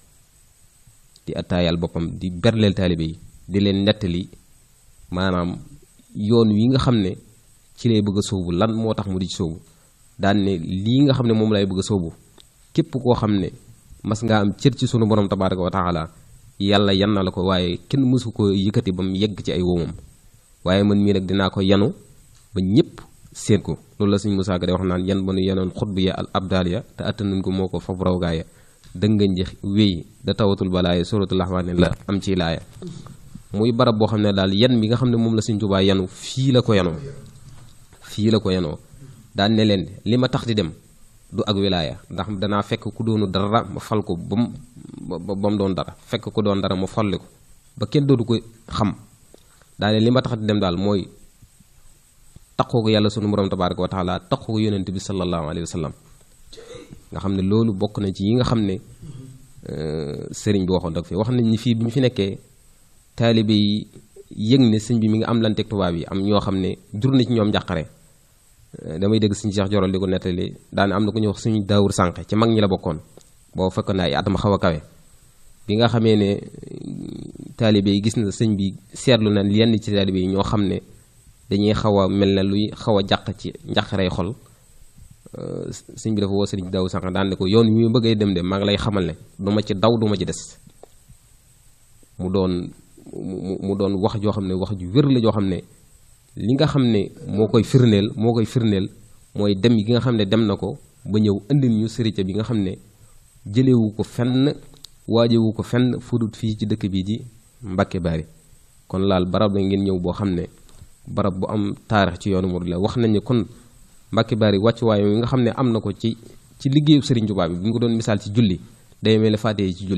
boppam di berleel taalibe yi di leen nettali maanaam yoon wi nga xam ne ci lay bëgg a sóobu lan moo tax mu di ci sóobu daan ne lii nga xam ne moom lay bëgg a sóobu képp koo xam ne mas ngaa am cër ci sunu borom tabaaraka wa taala yàlla yan na la ko waaye kenn mësu ko yëkkati ba mu yegg ci ay wóomam waaye man mii nag dinaa ko yanu ba ñëpp seen ko loolu la suñ Musaa Ka de wax naan yan ba nu yenoon xutbu ya al abdal ya te attanuñ ko moo ko fab raw gaaya dëngañ ji wéy da tawatul balaaya suratul rahmaani la am ci laaya muy barab boo xam ne daal yan bi nga xam ne moom la Sëriñ Tuubaa yanu fii la ko yanoo daan ne leen li ma tax di dem du ak wilaaya ndax danaa fekk ku doonu dara ma fal ko ba mu doon dara fekk ku doon dara ma folli ko ba kenn dootu ko xam daa ne li ma tax di dem daal mooy taqoo ko yàlla sunu borom tabaaraka wa taala taqoo ko yonent bi sallallahu alayhi wa sallam nga xam ne loolu bokk na ci yi nga xam ne sëriñ bi waxoon fi wax nañ ni fii bi ñu fi nekkee taalibe yi yëg ne sëñ bi mi ngi am lanteeg tubaab yi am ñoo xam ne jur na ci ñoom njàqare damay dégg suñu Cheikh Jorol di ko nettali daane am na ku ñuy wax suñu daawur sànq ci mag ñi la bokkoon boo fekkoon na ay atama xaw a kawe bi nga xamee ne taalibe yi gis na sëñ bi seetlu na yenn ci taalibe yi ñoo xam ne dañuy xaw a mel na luy xaw a jàq ci njàqarey xol sëñ bi dafa woo sëriñ daawur sànq daan ne ko yoon wi mu bëggee dem de maa ngi lay xamal ne du ma ci daw du ma ci des mu doon wax joo xam ne wax ju wér la joo xam ne li nga xam ne moo koy firndeel mooy dem gi nga xam ne dem na ko ba ñëw indil ñu sëriñ bi nga xam ne jëlewu ko fenn waajewu ko fenn fudut fii ci dëkk bii di Mbàkke Bari kon laal barab la ngeen ñëw boo xam ne barab bu am taarix ci yoonu murid la wax nañ ne kon Mbàkke Bari wàccuwaay yi nga xam ne am na ko ci liggéeyu Sëriñ Tuubaa bi bu ñu ko doon misaal ci julli day mel ne faatee ci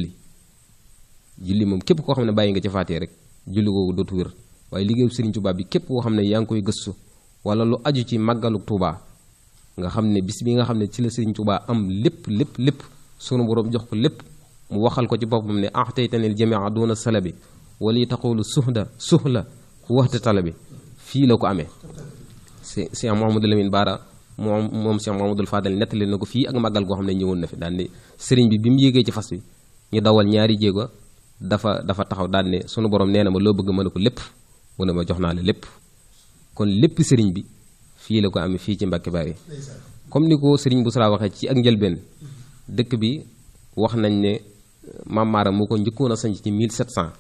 julli moom képp koo xam ne bàyyi nga ci faatee rek julli googu dootu wér waaye liggéeyu Sëriñ Tuubaa bi képp koo xam ne yaa ngi koy gëstu wala lu aju ci màggalu Tuubaa nga xam ne bis bi nga xam ne ci la Sëriñ Tuubaa am lépp sunu borom jox ko lépp mu waxal ko ci boppam ne axtaytanil jamia duna salabi wali taqulu suhla waxte talabi fii la ko amee Cheikh Mouhamadou Lamine Bara moom Cheikh Mouhamadou Fadal nettali na ko fii ak màggal goo xam ne ñëwoon na fi daan ne sëriñ bi mu yéegee ci fas wi ñu dawal ñaari jéego dafa taxaw daan ne sunu borom nee na ma loo bëgg mën a ko lépp mu ne ma jox naa la lépp kon lépp sëriñ bi fii la ko amee fii ci Mbàkke Bari comme ni ko sëriñ Boussra waxee ci ak njëlbeen dëkk bi wax nañ ne Maam Maaram moo ko njëkkoon a sanc ci 1700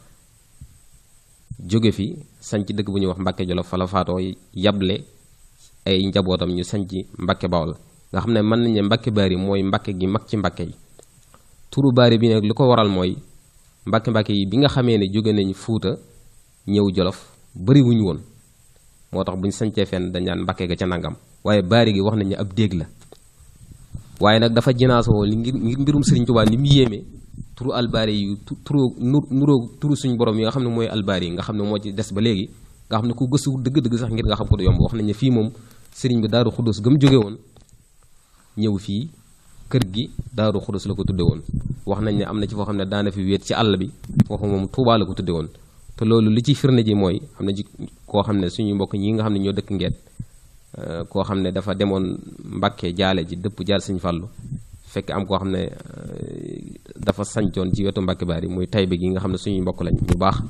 jóge fi sanc dëkk bu ñuy wax Mbàkke Jolof fa la faatoo yable ay njabootam ñu sanc Mbàkke Bawol nga xam ne mën nañ ne Mbàkke Bari mooy Mbàkke gi mag ci Mbàkke yi turu Bari bi nag li ko waral mooy Mbàkke yi bi nga xamee ne jóge nañ Fuuta ñëw Jolof bari wuñu woon moo tax bu ñu sancee fenn dañ naan Mbàkke ga ca nangam waaye Bari gi wax nañ ne ab déeg la waaye nag dafa jinaasoo li ngir mbirum Sëriñ Tuubaa ni mu yéeme turu albaari yi nuroo turu suñu borom yi nga xam ne mooy albaari yi nga xam ne moo ci des ba léegi nga xam ne ku gëstu dëgg-dëgg sax ngir nga xam ko du yomb wax nañ ne fii moom sëriñ bi Daaru Xudus gëm jóge woon ñëw fii kër gi Daaru Xudus la ko tudde woon wax nañ ne am na ci foo xam ne daana fi wéet ci àll bi foofu moom Tuubaa la ko tudde woon te loolu li ci firnde ji mooy am na ci koo xam ne suñu mbokk ñi nga xam ne ñoo dëkk Ngeet koo xam ne dafa demoon Mbàkke jaale ji dëpp jaal Sëñ Fallu fekk am koo xam ne dafa sañcoon ci wetu Mbàkke Bari muy Taybe gi nga xam ne suñuy mbokk lañ ñu baax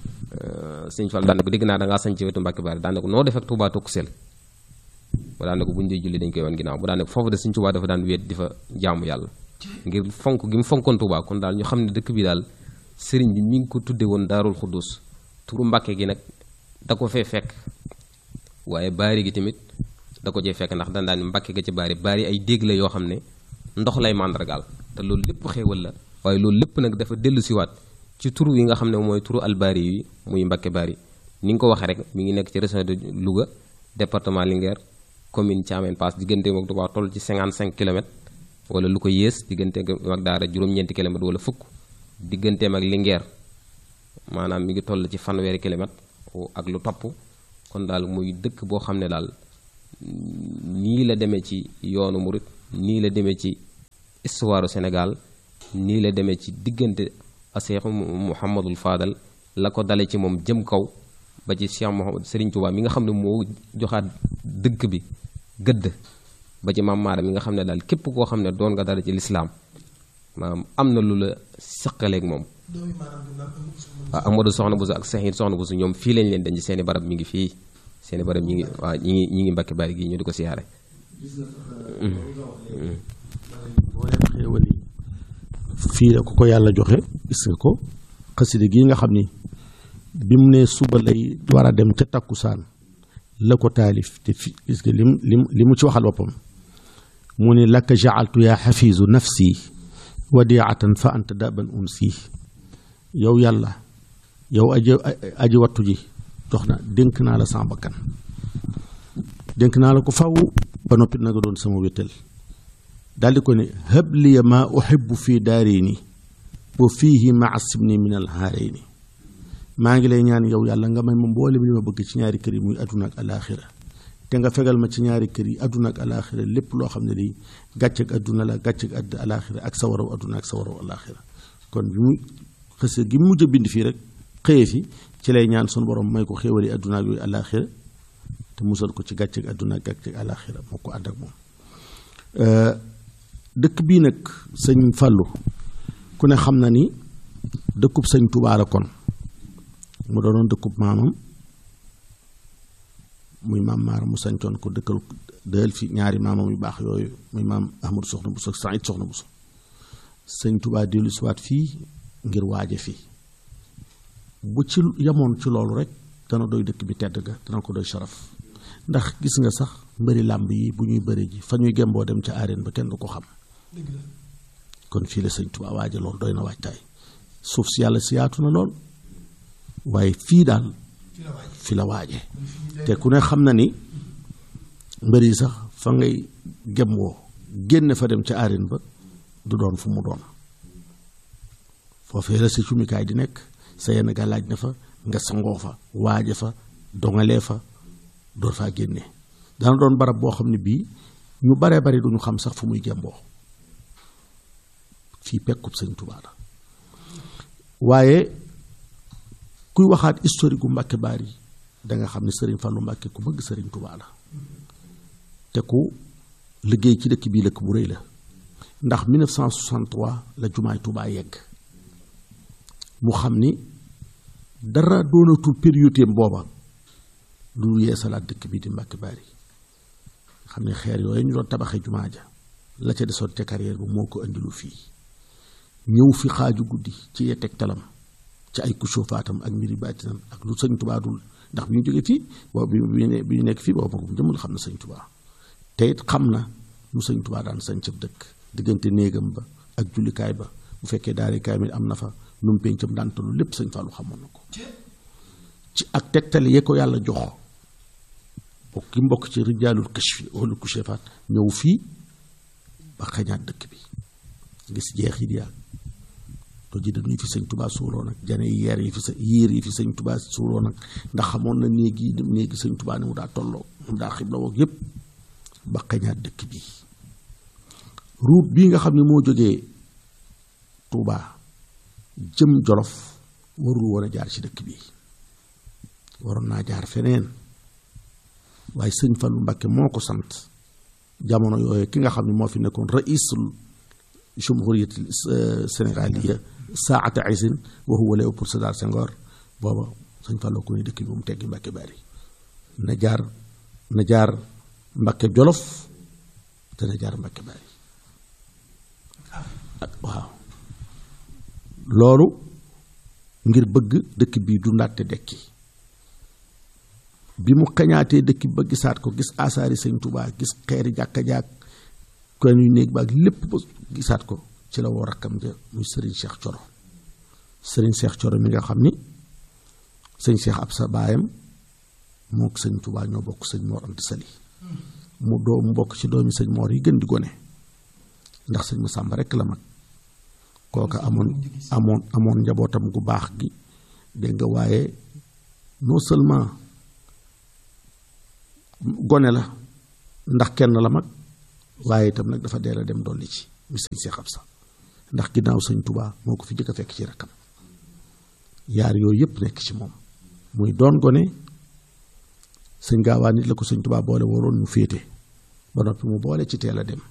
Sëñ Fallu daan na ko dégg naa da ngaa sañ ci wetu Mbàkke Bari daan na ko noo def ak Tuubaa tokkusel bu daan na ko bu ñu dee julli dañ koy wan ginnaaw bu daan na ko foofu de Sëñ Tuubaa dafa daan wéet di fa jaamu yàlla ngir fonk gi mu fonkoon Tuubaa kon daal ñu xam ne dëkk bi daal sëriñ bi mi ngi ko tudde woon Daarul Xuddus turu Mbàkke gi nag da ko fee fekk waaye Bari gi tamit da ko cee fekk ndax dan daan Mbàkke ga ci Bari ay dégg la yoo xam ne ndox lay màndargaal te loolu lépp xéewal la waaye loolu lépp nag dafa dellu siwaat ci turu yi nga xam ne mooy turu albari yi muy Mbàkke Bari ni nga ko waxee rek mi ngi nekk ci région de Louga département Linguère commune Thiamène Pass digganteem ak Touba toll ci 55 kilomètres wala lu ko yées digganteem ak Daara juróom-ñeenti kilomètres wala fukk digganteem ak Linguère maanaam mi ngi toll ci fanweeri kilomètres ak lu topp kon daal muy dëkk boo xam ne daal nii la demee ci yoonu murit nii la demee ci histoire Sénégal nii la demee ci diggante Cheikh Mouhamadul Fadal la ko dale ci moom jëm kaw ba ci Cheikh Mouhamad Serigne Touba mi nga xam ne moo joxaat dëkk bi gëdd ba ci Maam Maaram mi nga xam ne daal képp koo xam ne doon nga dara ci lislaam maanaam am na lu la sëqaleeg moom Amadou Soxna Bousso ak Sahid Soxna Bousso ñoom fii lañ leen denc seeni barab mi ngi fii seeni barab ñi ngi waaw ñi ngi Mbàkke Bari gi ñu di ko siyaare fii la ko yàlla joxe gis nga ko xasida gi nga xam ni bi mu ne suba lay war a dem ca takkusaan la ko taalif te fi gis nga li mu ci waxal boppam mu ne lakka jaaltu yaa xafiisu nafsi wadiatan fa anta daban unsi yow yàlla yow aji wattu ji jox na dénk naa la sama bakkan dénk naa la ko faw ba noppi na nga doon sama wéttal daal di ko ne habliya ma uhibbu fii daarayni wa fiihi maa sibni min alhaarayni maa ngi lay ñaan yow yàlla nga may ma mboolem li ma bëgg ci ñaari kër yi muy adduna ak alaaxira te nga fegal ma ci ñaari kër yi adduna ak alaaxira lépp loo xam ne lii gàcc ak adduna la gàcc ak alaaxira ak sawaraw adduna ak sawaraw alaaxira kon bi mu xëse gi mu mujj a bind fii rek xëyee fi ci lay ñaan sunu borom may ko xéewali adduna ak yooyu alaaxira te musal ko ci gàcc ak adduna ak gàcc ak alaaxira moo ko ànd ak moom dëkk bii nag sëñ Fàllu ku ne xam na ni dëkkub sëñ Tuubaa la kon mu doonoon dëkkub maamam muy maam Maaram mu sañcoon ko dëkkal dël fi ñaari maamam yu baax yooyu muy maam Ahmadu Soxna Buso ak Saïd Soxna Buso sëñ Tuubaa dellu siwaat fii ngir waaje fii bu ci yamoon ci loolu rek dana doy dëkk bi tedd ga dana ko doy sharaf ndax gis nga sax mbëri làmb yi bu ñuy bëri ji fa ñuy gemboo dem ca arène ba kenn du ko xam kon fii la sëñ Tuubaa waaje loolu doy na waajtaay suuf si yàlla si yaatu na lool waaye fii daal fi la waaje te ku ne xam na ni mbër yi sax fa ngay gem woo génne fa dem ca arène ba du doon fu mu doon foofee la sa cumikaay di nekk sa yenn gàllaaj na fa nga sangoo fa waaje fa dongalee fa door faa génne dana doon barab boo xam ne bii ñu baree bari duñu xam sax fu muy gemboo fii pekkub sëñ Tuubaa la waaye kuy waxaat historique gu Mbàkke Baari da nga xam ne sëriñ Fallu Mbàkke ku bëgg sëriñ Tuubaa la te ku liggéey ci dëkk bii lëkk bu rëy la ndax 1963 la jumaay Tuubaa yegg mu xam ni dara doonatul période booba lu yeesalaat dëkk bii di Mbàkke Baari xam ne xeer yooyu ñu doon tabaxee jumaa ja la ca desoon ca carrière bi moo ko indilu fii ñëw fi xaaju guddi ci yeteg talam ci ay kushofaatam ak mbiri baatinam ak lu sëñ Tuubaa dul ndax bi ñu jógee fii boobu bi ñu nekk fii boobu moom jëmul xam na sëñ Tuubaa te it xam na lu sëñ Tuubaa daan sañ cëb dëkk diggante néegam ba ak jullikaay ba bu fekkee daari kaamil am na fa nu mu péncam daan tollu lépp sëñ Fallu xamoon na ko ci ak tegtale yee ko yàlla jox bokk ki mbokk ci rijaalul kashfi wala kushefaat ñëw fii ba xañaat dëkk bi gis jeexit yaa to ji dañuy fi sëñ Tuubaa suuloo nag jane yeer yi fi sa yiir yi fi sëñ Tuubaa suuloo nag ndax xamoon na néegi sëñ Tuubaa ni mu daa tolloo mu daa xibla woog yépp ba xañaat dëkk bi route bii nga xam ne moo jógee Tuubaa jëm Jolof warul woon a jaar ci dëkk bi waroon naa jaar feneen waaye sëñ Fallu Mbàkke moo ko sant jamono yooyu ki nga xam ne moo fi nekkoon raisul jumhuriyat sénégaliya saata isin wa huwa Léopold Sédar Senghor booba sëñ Fallu ko ne dëkk bi mu teggi Mbàkke Baari na jaar Mbàkke Jolof te na jaar Mbàkke Baari waaw loolu ngir bëgg dëkk bii du ndaate dekki bi mu xañaatee dëkk bi ba gisaat ko gis asaari sëñ Tuubaa gis xeeri jàkka jaak ko ñuy néeg baak lépp ba gisaat ko ci la woo rakkam ja muy sëriñ Cheikh Coro sëriñ Cheikh Coro mi nga xam ni sëñ Cheikh Absa baayam moo sëñ Tuubaa ñoo bokk sëñ Mor Anta Sali mu bokk ci doomi sëñ Mor yi gën di gone ndax sëñ Masamba rekk la mag kooka amoon njabootam gu baax gi dégg nga waaye non seulement gone la ndax kenn la mag waaye itam nag dafa deel a dem dolli ci mi sëñ Cheikh Absa ndax ginnaaw sëñ Tuubaa moo ko fi jëkk a fekk ci rakkam yaar yooyu yépp nekk ci moom muy doon gone sëñ Gaawaan nit la ko sëñ Tuubaa boole waroon ñu féete ba noppi mu boole ci teel a dem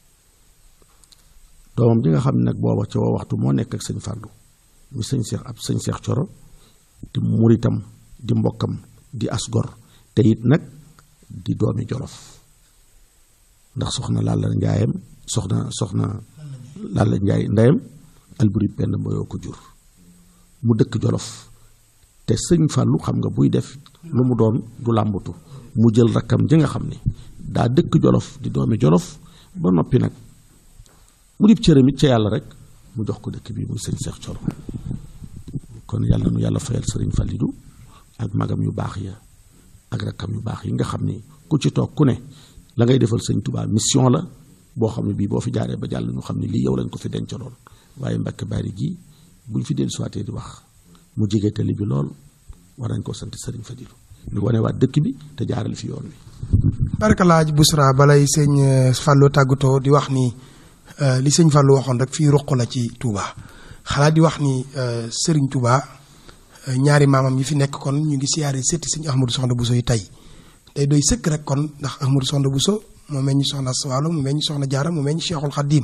doomam ji nga xam ne nag booba ca waxtu moo nekk ak sëñ Fallu mi sëñ Cheikh Coro di muritam di mbokkam di asgor te it nag di doomi Jolof ndax soxna Lalla Njaayam soxna Lalla Njaay ndeyam Alburi benn mboyoo ko jur mu dëkk Jolof te sëñ Fallu xam nga buy def lu mu doon du làmbatu mu jël rakkam ji nga xam ne daa dëkk Jolof di doomi Jolof ba noppi nag mu dib cëram it ca yàlla rek mu jox ko dëkk bi muy sëñ Cheikh Coro kon yàlla nu yàlla fayal sëriñ Fallidu ak magam yu baax ya ak rakkam yu baax yi nga xam ni ku ci toog ku ne la ngay defal sëñ Tuubaa mission la boo xam ne bii boo fi jaaree ba jàll ñu xam ne lii yow lañ ko fi dencaloon waaye Mbàkke Baari gi buñ fi dellu suwaatee di wax mu jege tali bi lool war nañ koo sant sëriñ Fallidu ñu wane waat dëkk bi te jaaral fi yoon wi. barkalaaj Busra balay sëñ Fallu tàggatoo di wax ni li sëñ Fallu waxoon rek fii ruq la ci Touba xalaat di wax ni sëriñ Touba ñaari maamam yi fi nekk kon ñu ngi siyaare setti sëñ Ahmadou Soxna Bousso yi tey doy sëkk rek kon ndax Ahmadou Soxna Bousso moo meññ soxna Sawalo mu meññ soxna Jaara mu meññ Cheikhul Khadim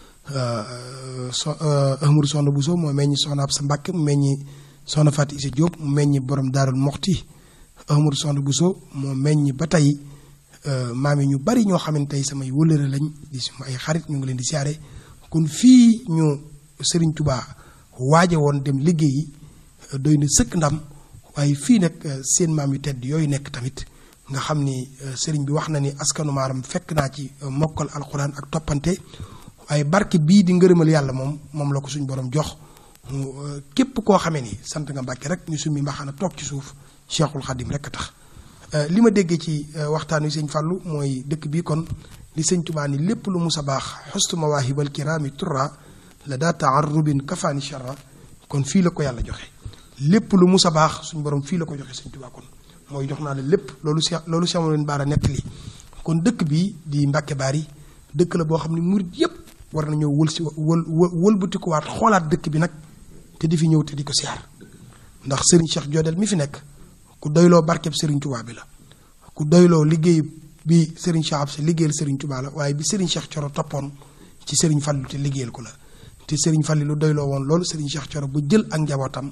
Ahmadou Soxna Bousso moo meññ soxna Absa Mbàkke mu meññ soxna Fatou Issa Diop mu meññ borom Daarul Moxti Ahmadou Soxna Bousso moo meññ ba tey maam yi ñu bari ñoo xam ne tey samay wëllëre lañ di suma ay xarit ñu ngi leen di siyaare kon fii ñu Serigne Touba waaje woon dem liggéeyi doy na sëkk ndam waaye fii nag seen maam yu tedd yooyu nekk tamit nga xam ni Serigne bi wax na ni askanu maaram fekk naa ci mokkal alxuraan ak toppante waaye barke bii di ngërëmal yàlla moom la ko suñ borom jox képp koo xamee ni sant nga Mbàkke rek ñu summi mbaxana toog ci suuf Cheikhul Khadim rek a tax. li ma déggee ci waxtaan wi sëñ Fallou mooy dëkk bi kon li sëñ Tuubaa ni lépp lu mus a baax xustu mawaahibal kiraami turra la daa taarrubin kafaani charra kon fii la ko yàlla joxe lépp lu mus a baax suñu borom fii la ko joxe sëñ Tuubaa kon mooy jox naa la lépp loolu si amoon leen baara nekk lii kon dëkk bi di Mbàkke Baari dëkk la boo xam ne murit yëpp war nañoo wëlbatikuwaat xoolaat dëkk bi nag te di fi ñëw te di ko siyaar ndax Serigne Cheikh Jodel mi fi nekk ku doyloo barkeb Serigne Touba bi la ku doyloo liggéey bi Serigne Cheikh Absa liggéeyal Serigne Touba la waaye bi Serigne Cheikh Thioro toppoon ci Serigne Fallou te liggéeyal ko la te Serigne Fallou lu doyloo woon loolu Serigne Cheikh Thioro bu jël ak njabootam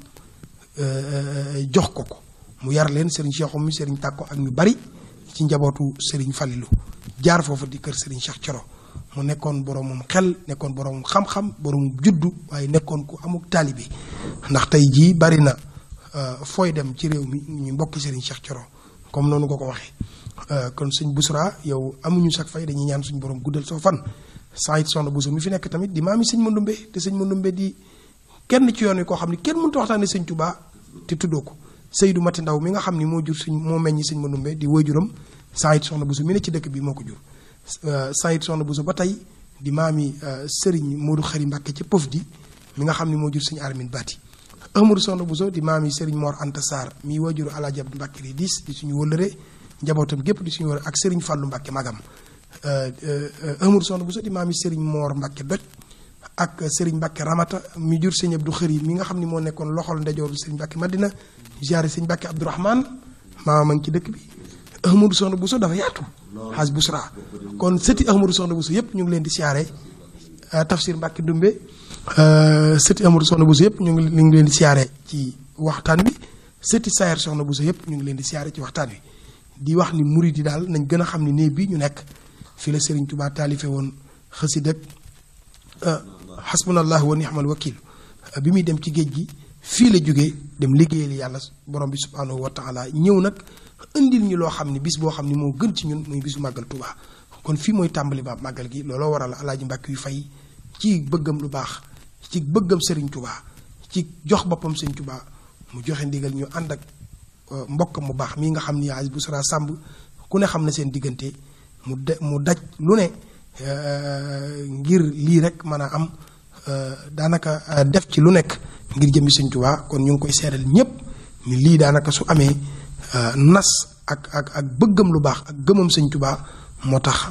jox ko mu yar leen Serigne Cheikh mi Serigne Tàkko ak ñu bari ci njabootu Serigne Fallou jaar foofu di kër Serigne Cheikh Thioro mu nekkoon boromum xel nekkoon boromum xam-xam boromum juddu waaye nekkoon ku amuk taalibe ndax tey jii bari na fooy dem ci réew mi ñu mbokki Serigne Cheikh Thioro comme noonu ko waxee kon sëñ Bousra yow amuñu sax fay dañuy ñaan suñu borom guddal soo fan saa it soxna Bousso mi fi nekk tamit di maami sëñ Mandumbe te sëñ Mandumbe di kenn ci yoon wi koo xam ne kenn mënut a waxtaanee sëñ Touba te tuddoo ko Seydou Mati Ndaw mi nga xam ni moo jur moo meññi sëñ Mandumbe di waajuram saa it soxna Bousso mi ne ci dëkk bi moo ko jur saa it soxna Bousso ba tey di maami Serigne Modou Xari Mbàkke ci Pof di mi nga xam ne moo jur sëñ Armin Bati Amadou Soxna Bousso di maami Serigne Mor Anta Sarr mi waajuru Alaaji Abdu Mbàkke di diis di suñu wëllëre njabootam gépp di suñu wëllëre ak Serigne Fallou Mbàkke magam Amadou Soxna Bousso di maami Serigne Mor Mbàkke doj ak Serigne Mbàkke Ramata mi jur sëñ Abdou Xëri mi nga xam ne moo nekkoon loxol ndeyjooru Serigne Mbàkke Madina ziyaare sëñ Mbàkke Abdourahmane maama ngi ci dëkk bi Amadou Soxna Bousso dafa yaatu xaaj Bousra kon sëti Amadou Soxna Bousso yëpp ñu ngi leen di siyaare Tafsir Mbàkke Dumbe sëti Amadou Soxna Bousso yëpp ñu ngi leen di siyaare ci waxtaan wi sëti Sayer Soxna Bousso yëpp ñu ngi leen di siyaare ci waxtaan wi di wax ni murid yi daal nañ gën a xam ni néeg bi ñu nekk fii la Serigne Touba taalife woon xasida ak xasbunallahu wa ni'mal wakil bi muy dem ci géej gi fii la jógee dem liggéeyal yàlla borom bi subhanahu wa taala ñëw nag indil ñu loo xam ne bis boo xam ne moo gën ci ñun muy bisu màggal Touba kon fii mooy tàmbali ba màggal gi looloo waral Alaaji Mbàkke yu fay ci bëggam lu baax ci bëggam Serigne Touba ci jox boppam Serigne Touba mu joxe ndigal ñu ànd ak mbokkam mu baax mii nga xam ni Aziz Bousra Samb ku ne xam na seen diggante mu daj lu ne ngir lii rek mën a am daanaka def ci lu nekk ngir jëmmi Serigne Touba kon ñu ngi koy seeral ñépp ni lii daanaka su amee nas ak bëggam lu baax ak gëmam Serigne Touba moo tax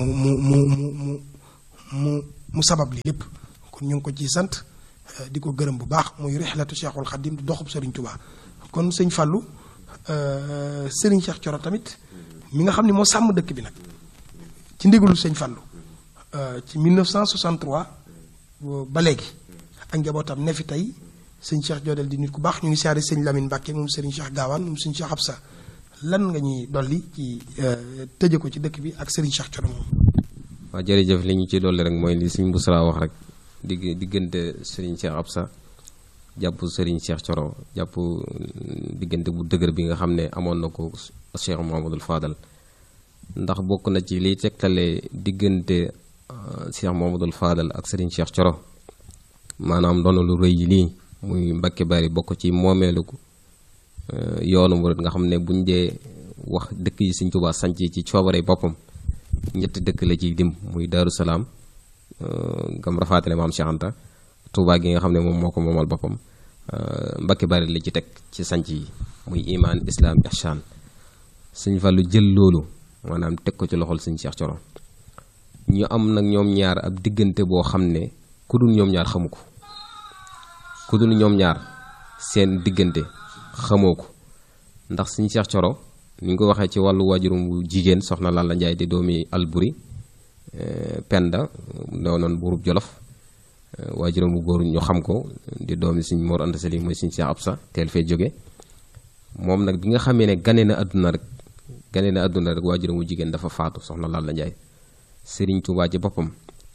mu sabab li lépp kon ñu ngi ko ciy sant di ko gërëm bu baax muy rixlatu Cheikhul Khadim di doxub Serigne Touba kon sëñ Fallou Serigne Cheikh Thioro tamit mi nga xam ne moo sàmm dëkk bi nag ci ndigalu sëñ Fallou ci 1963 ba léegi ak njabootam ne fi tey sëñ Cheikh Jodel di nit ku baax ñu ngi siyaare sëñ Lamine Mbàkke moom Serigne Cheikh Gaawaan moom sëñ Cheikh Absa lan nga ñuy dolli ci tëje ko ci dëkk bi ak Serigne Cheikh Thioro moom. waaw jërëjëf li ñu ci dolli rek mooy li sëñ Bousra wax rek diggante Serigne Cheikh Absa jàpp Serigne Cheikh Thioro jàpp diggante bu dëgër bi nga xam ne amoon na ko Cheikh Mouhamadoul Fadal ndax bokk na ci liy tegtale diggante Cheikh Mouhamadoul Fadal ak Serigne Cheikh Thioro maanaam doon lu rëy lii muy Mbàkke Bari bokk ci moomeelu yoonu murid nga xam ne buñ dee wax dëkk yi Sëriñ Tuubaa sanc ci coobare boppam ñetti dëkk la ciy dim muy Daaru Salaam gam rafaatale maam Cheikh Anta Tuubaa gi nga xam ne moom moo ko moomal boppam Mbàkke Bari la ci teg ci sanc yi muy imaan islaam ihsaan Sëñ Fallu jël loolu maanaam teg ko ci loxol Sëñ Cheikh Thioro ñu am nag ñoom ñaar ab diggante boo xam ne ku dul ñoom ñaar xamu ko ku dul ñoom ñaar seen diggante xamoo ko ndax Sëñ Cheikh Thioro ni ñu ko waxee ci wàllu waajurum bu jigéen soxna Lalla Njaay di doomi Alburi Penda doonoon buurub Jolof waajurum bu góor ñu xam ko di doomi Sëñ Mor Anta Sali mooy Sëñ Cheikh Absa teel fee jóge moom nag bi nga xamee ne gane na àdduna rek waajurum bu jigéen dafa faatu soxna Lalla Njaay Sëriñ Tuubaa ci boppam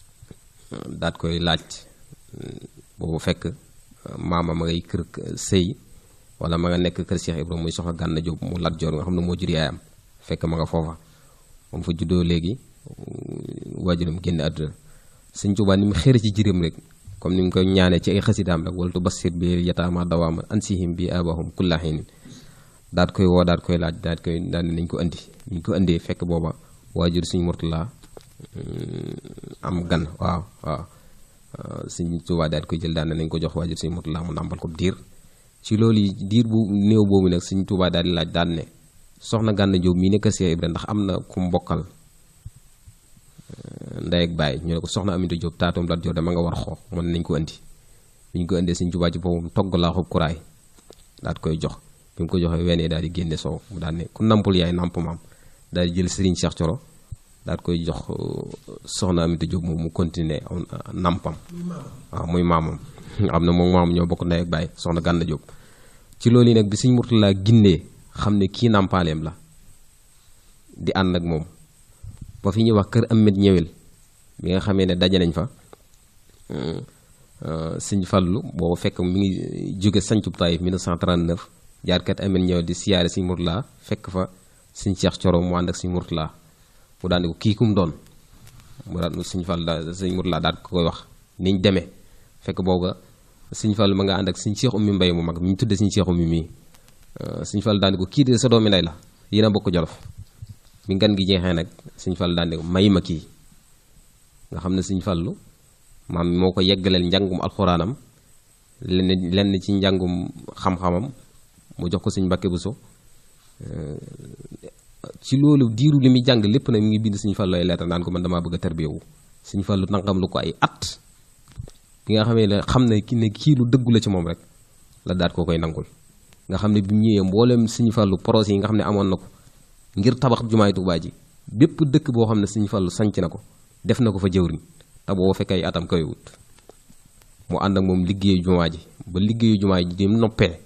daat koy laaj boobu fekk maama ma ngay kër sëy wala ma nga nekk kër Cheikh Ibrahima muy soxna Gànna Jóob mu Lat Joor nga xam ne moo jur yaayam fekk ma nga foofa moom fa juddoo léegi waajuram génn àdduna Sëñ Tuubaa ni mu xëre ci jërëm rek comme ni mu ko ñaanee ci ay xasidaam rek waltu basir bi yataama dawaama ansihim bi abahum kulla hiin daat koy woo daat koy laaj daat koy daal nañ ko indi ñu ko indee fekk booba waajur Sëñ Murtala am gan waaw Sëñ Tuubaa daat koy jël daan nañ ko jox waajur Sëñ Murtala mu nàmpal ko diir ci loolu yi diir bu néew boobu nag Sëñ Tuubaa daal di laaj daan ne soxna Gànna Jóob mii nekk Seex Ibra ndax am na ku mbokkal ndey ak baay ñu ne ko soxna Aminta Jóob taatoom Lat Joor dama nga war xoox mën nañ ko indi bi ñu ko indee Sëñ Tuubaa ci boppam togg laa xub kuraay daat koy jox bi mu ko joxee weenee daal di génne soow mu daal ne ku nampul yaay namp maam daal di jël Sëriñ Cheikh Coro daal koy jox soxna Aminta Jóob moom mu continuer nampam waaw muy maamam am na moom maam ñoo bokk ndey ak baay soxna Gànna Jóob ci loolu yi nag bi Sëñ Murtala gindee xam ne kii nampaaleem la di ànd ak moom ba fi ñuy wax kër Amet ñëwel bi nga xamee ne daje nañ fa Sëñ Fallu boobu fekk mi ngi jóge sancub Taayif 1939 jaar kat Amet ñëwel di siyaare Sëñ Murtala fekk fa Sëñ Cheikh Coro mu ànd ak Sëñ Murtala mu daan ne ko kii kum doon mu daan Sëñ Fall Sëñ Murtala daal ko koy wax niñ demee fekk booga Sëñ Fall ma nga ànd ak Sëñ Cheikh Oumy Mbaye mu mag mi ñu tudde Sëñ Cheikh Oumy mii Sëñ Fall daan ne ko kii de sa doomi ndey la yéen a bokk Jolof bi ngan gi jeexee nag Sëñ Fall daan ne ko may ma kii nga xam ne Sëñ Fallu maam moo ko yeggaleel njàngum alxuraanam lenn ci njàngum xam-xamam mu jox ko Sëñ Mbàkke Buso ci loolu diiru li muy jàng lépp nag mi ngi bind Sëñ Fallu ay leetar naan ko man damaa bëgg a tarbiyewu Sëñ Fallu nangam lu ko ay at bi nga xamee ne xam ne kii lu dëggu la ci moom rek la daat koo koy nangul nga xam ne bi mu ñëwee mboolem Sëñ Fallu projet yi nga xam ne amoon na ko ngir tabax jumaay Tuubaa ji bépp dëkk boo xam ne Sëñ Fallu sanc na ko def na ko fa jëwriñ te boo fekk ay atam koy wut mu ànd ak moom liggéeyu jumaa ji ba liggéeyu jumaa ji di noppee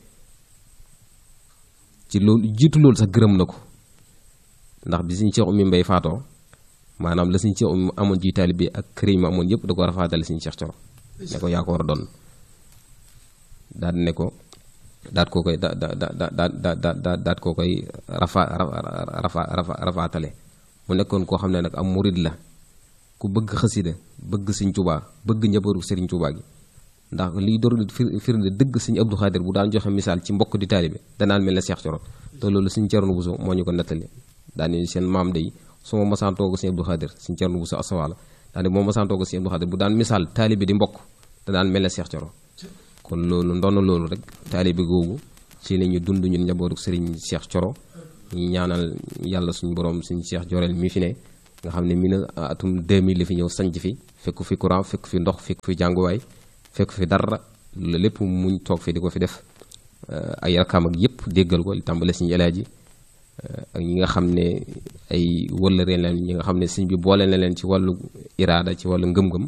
ci loolu jiitu loolu sax gërëm na ko ndax bi Sëñ Cheikh Oumy Mbaye faatoo maanaam la Sëñ Cheikh Oumy amoon ci taalibe bi ak kër yi mu amoon yëpp da ko rafaatale Sëñ Cheikh Coro ne ko yaa ko war a doon daal ne ko daat koo koy daat koo koy rafaatale mu nekkoon koo xam ne nag am murid la ku bëgg xasida bëgg Sëñ Tuubaa bëgg njabootu Sëriñ Tuubaa gi ndax liy door firnde dëgg Sëñ Abdou Khadir bu daan joxe misaal ci mbokk di taalibe danaan mel ne Cheikh Coro te loolu Sëñ Cerno Buso moo ñu ko nettali daane seen maam day su ma masaan toog Sëñ Abdou Khadir Sëñ Cerno Buso asawaala daane moo masaan toog Sëñ Abdou Khadir bu daan misaal taalibe di mbokk danaan mel ne Cheikh Coro kon loolu ndono loolu rek taalibe googu ci la ñu dund ñun njabootu Sëriñ Cheikh Coro ñu ñaanal yàlla suñu borom Sëñ Cheikh Joreel mi fi ne nga xam ne atum 2000 la fi ñëw sanc fi fekku fi courant fekku fi ndox fekku fi jànguwaay fekku fi dara lépp muñ toog fi di ko fi def ay rakam ak yëpp déggal ko li tàmbale Sëñ Alaaji ak ñi nga xam ne ay wëllëree leen ñi nga xam ne sëñ bi boole na leen ci wàllu iraada ci wàllu ngëm-ngëm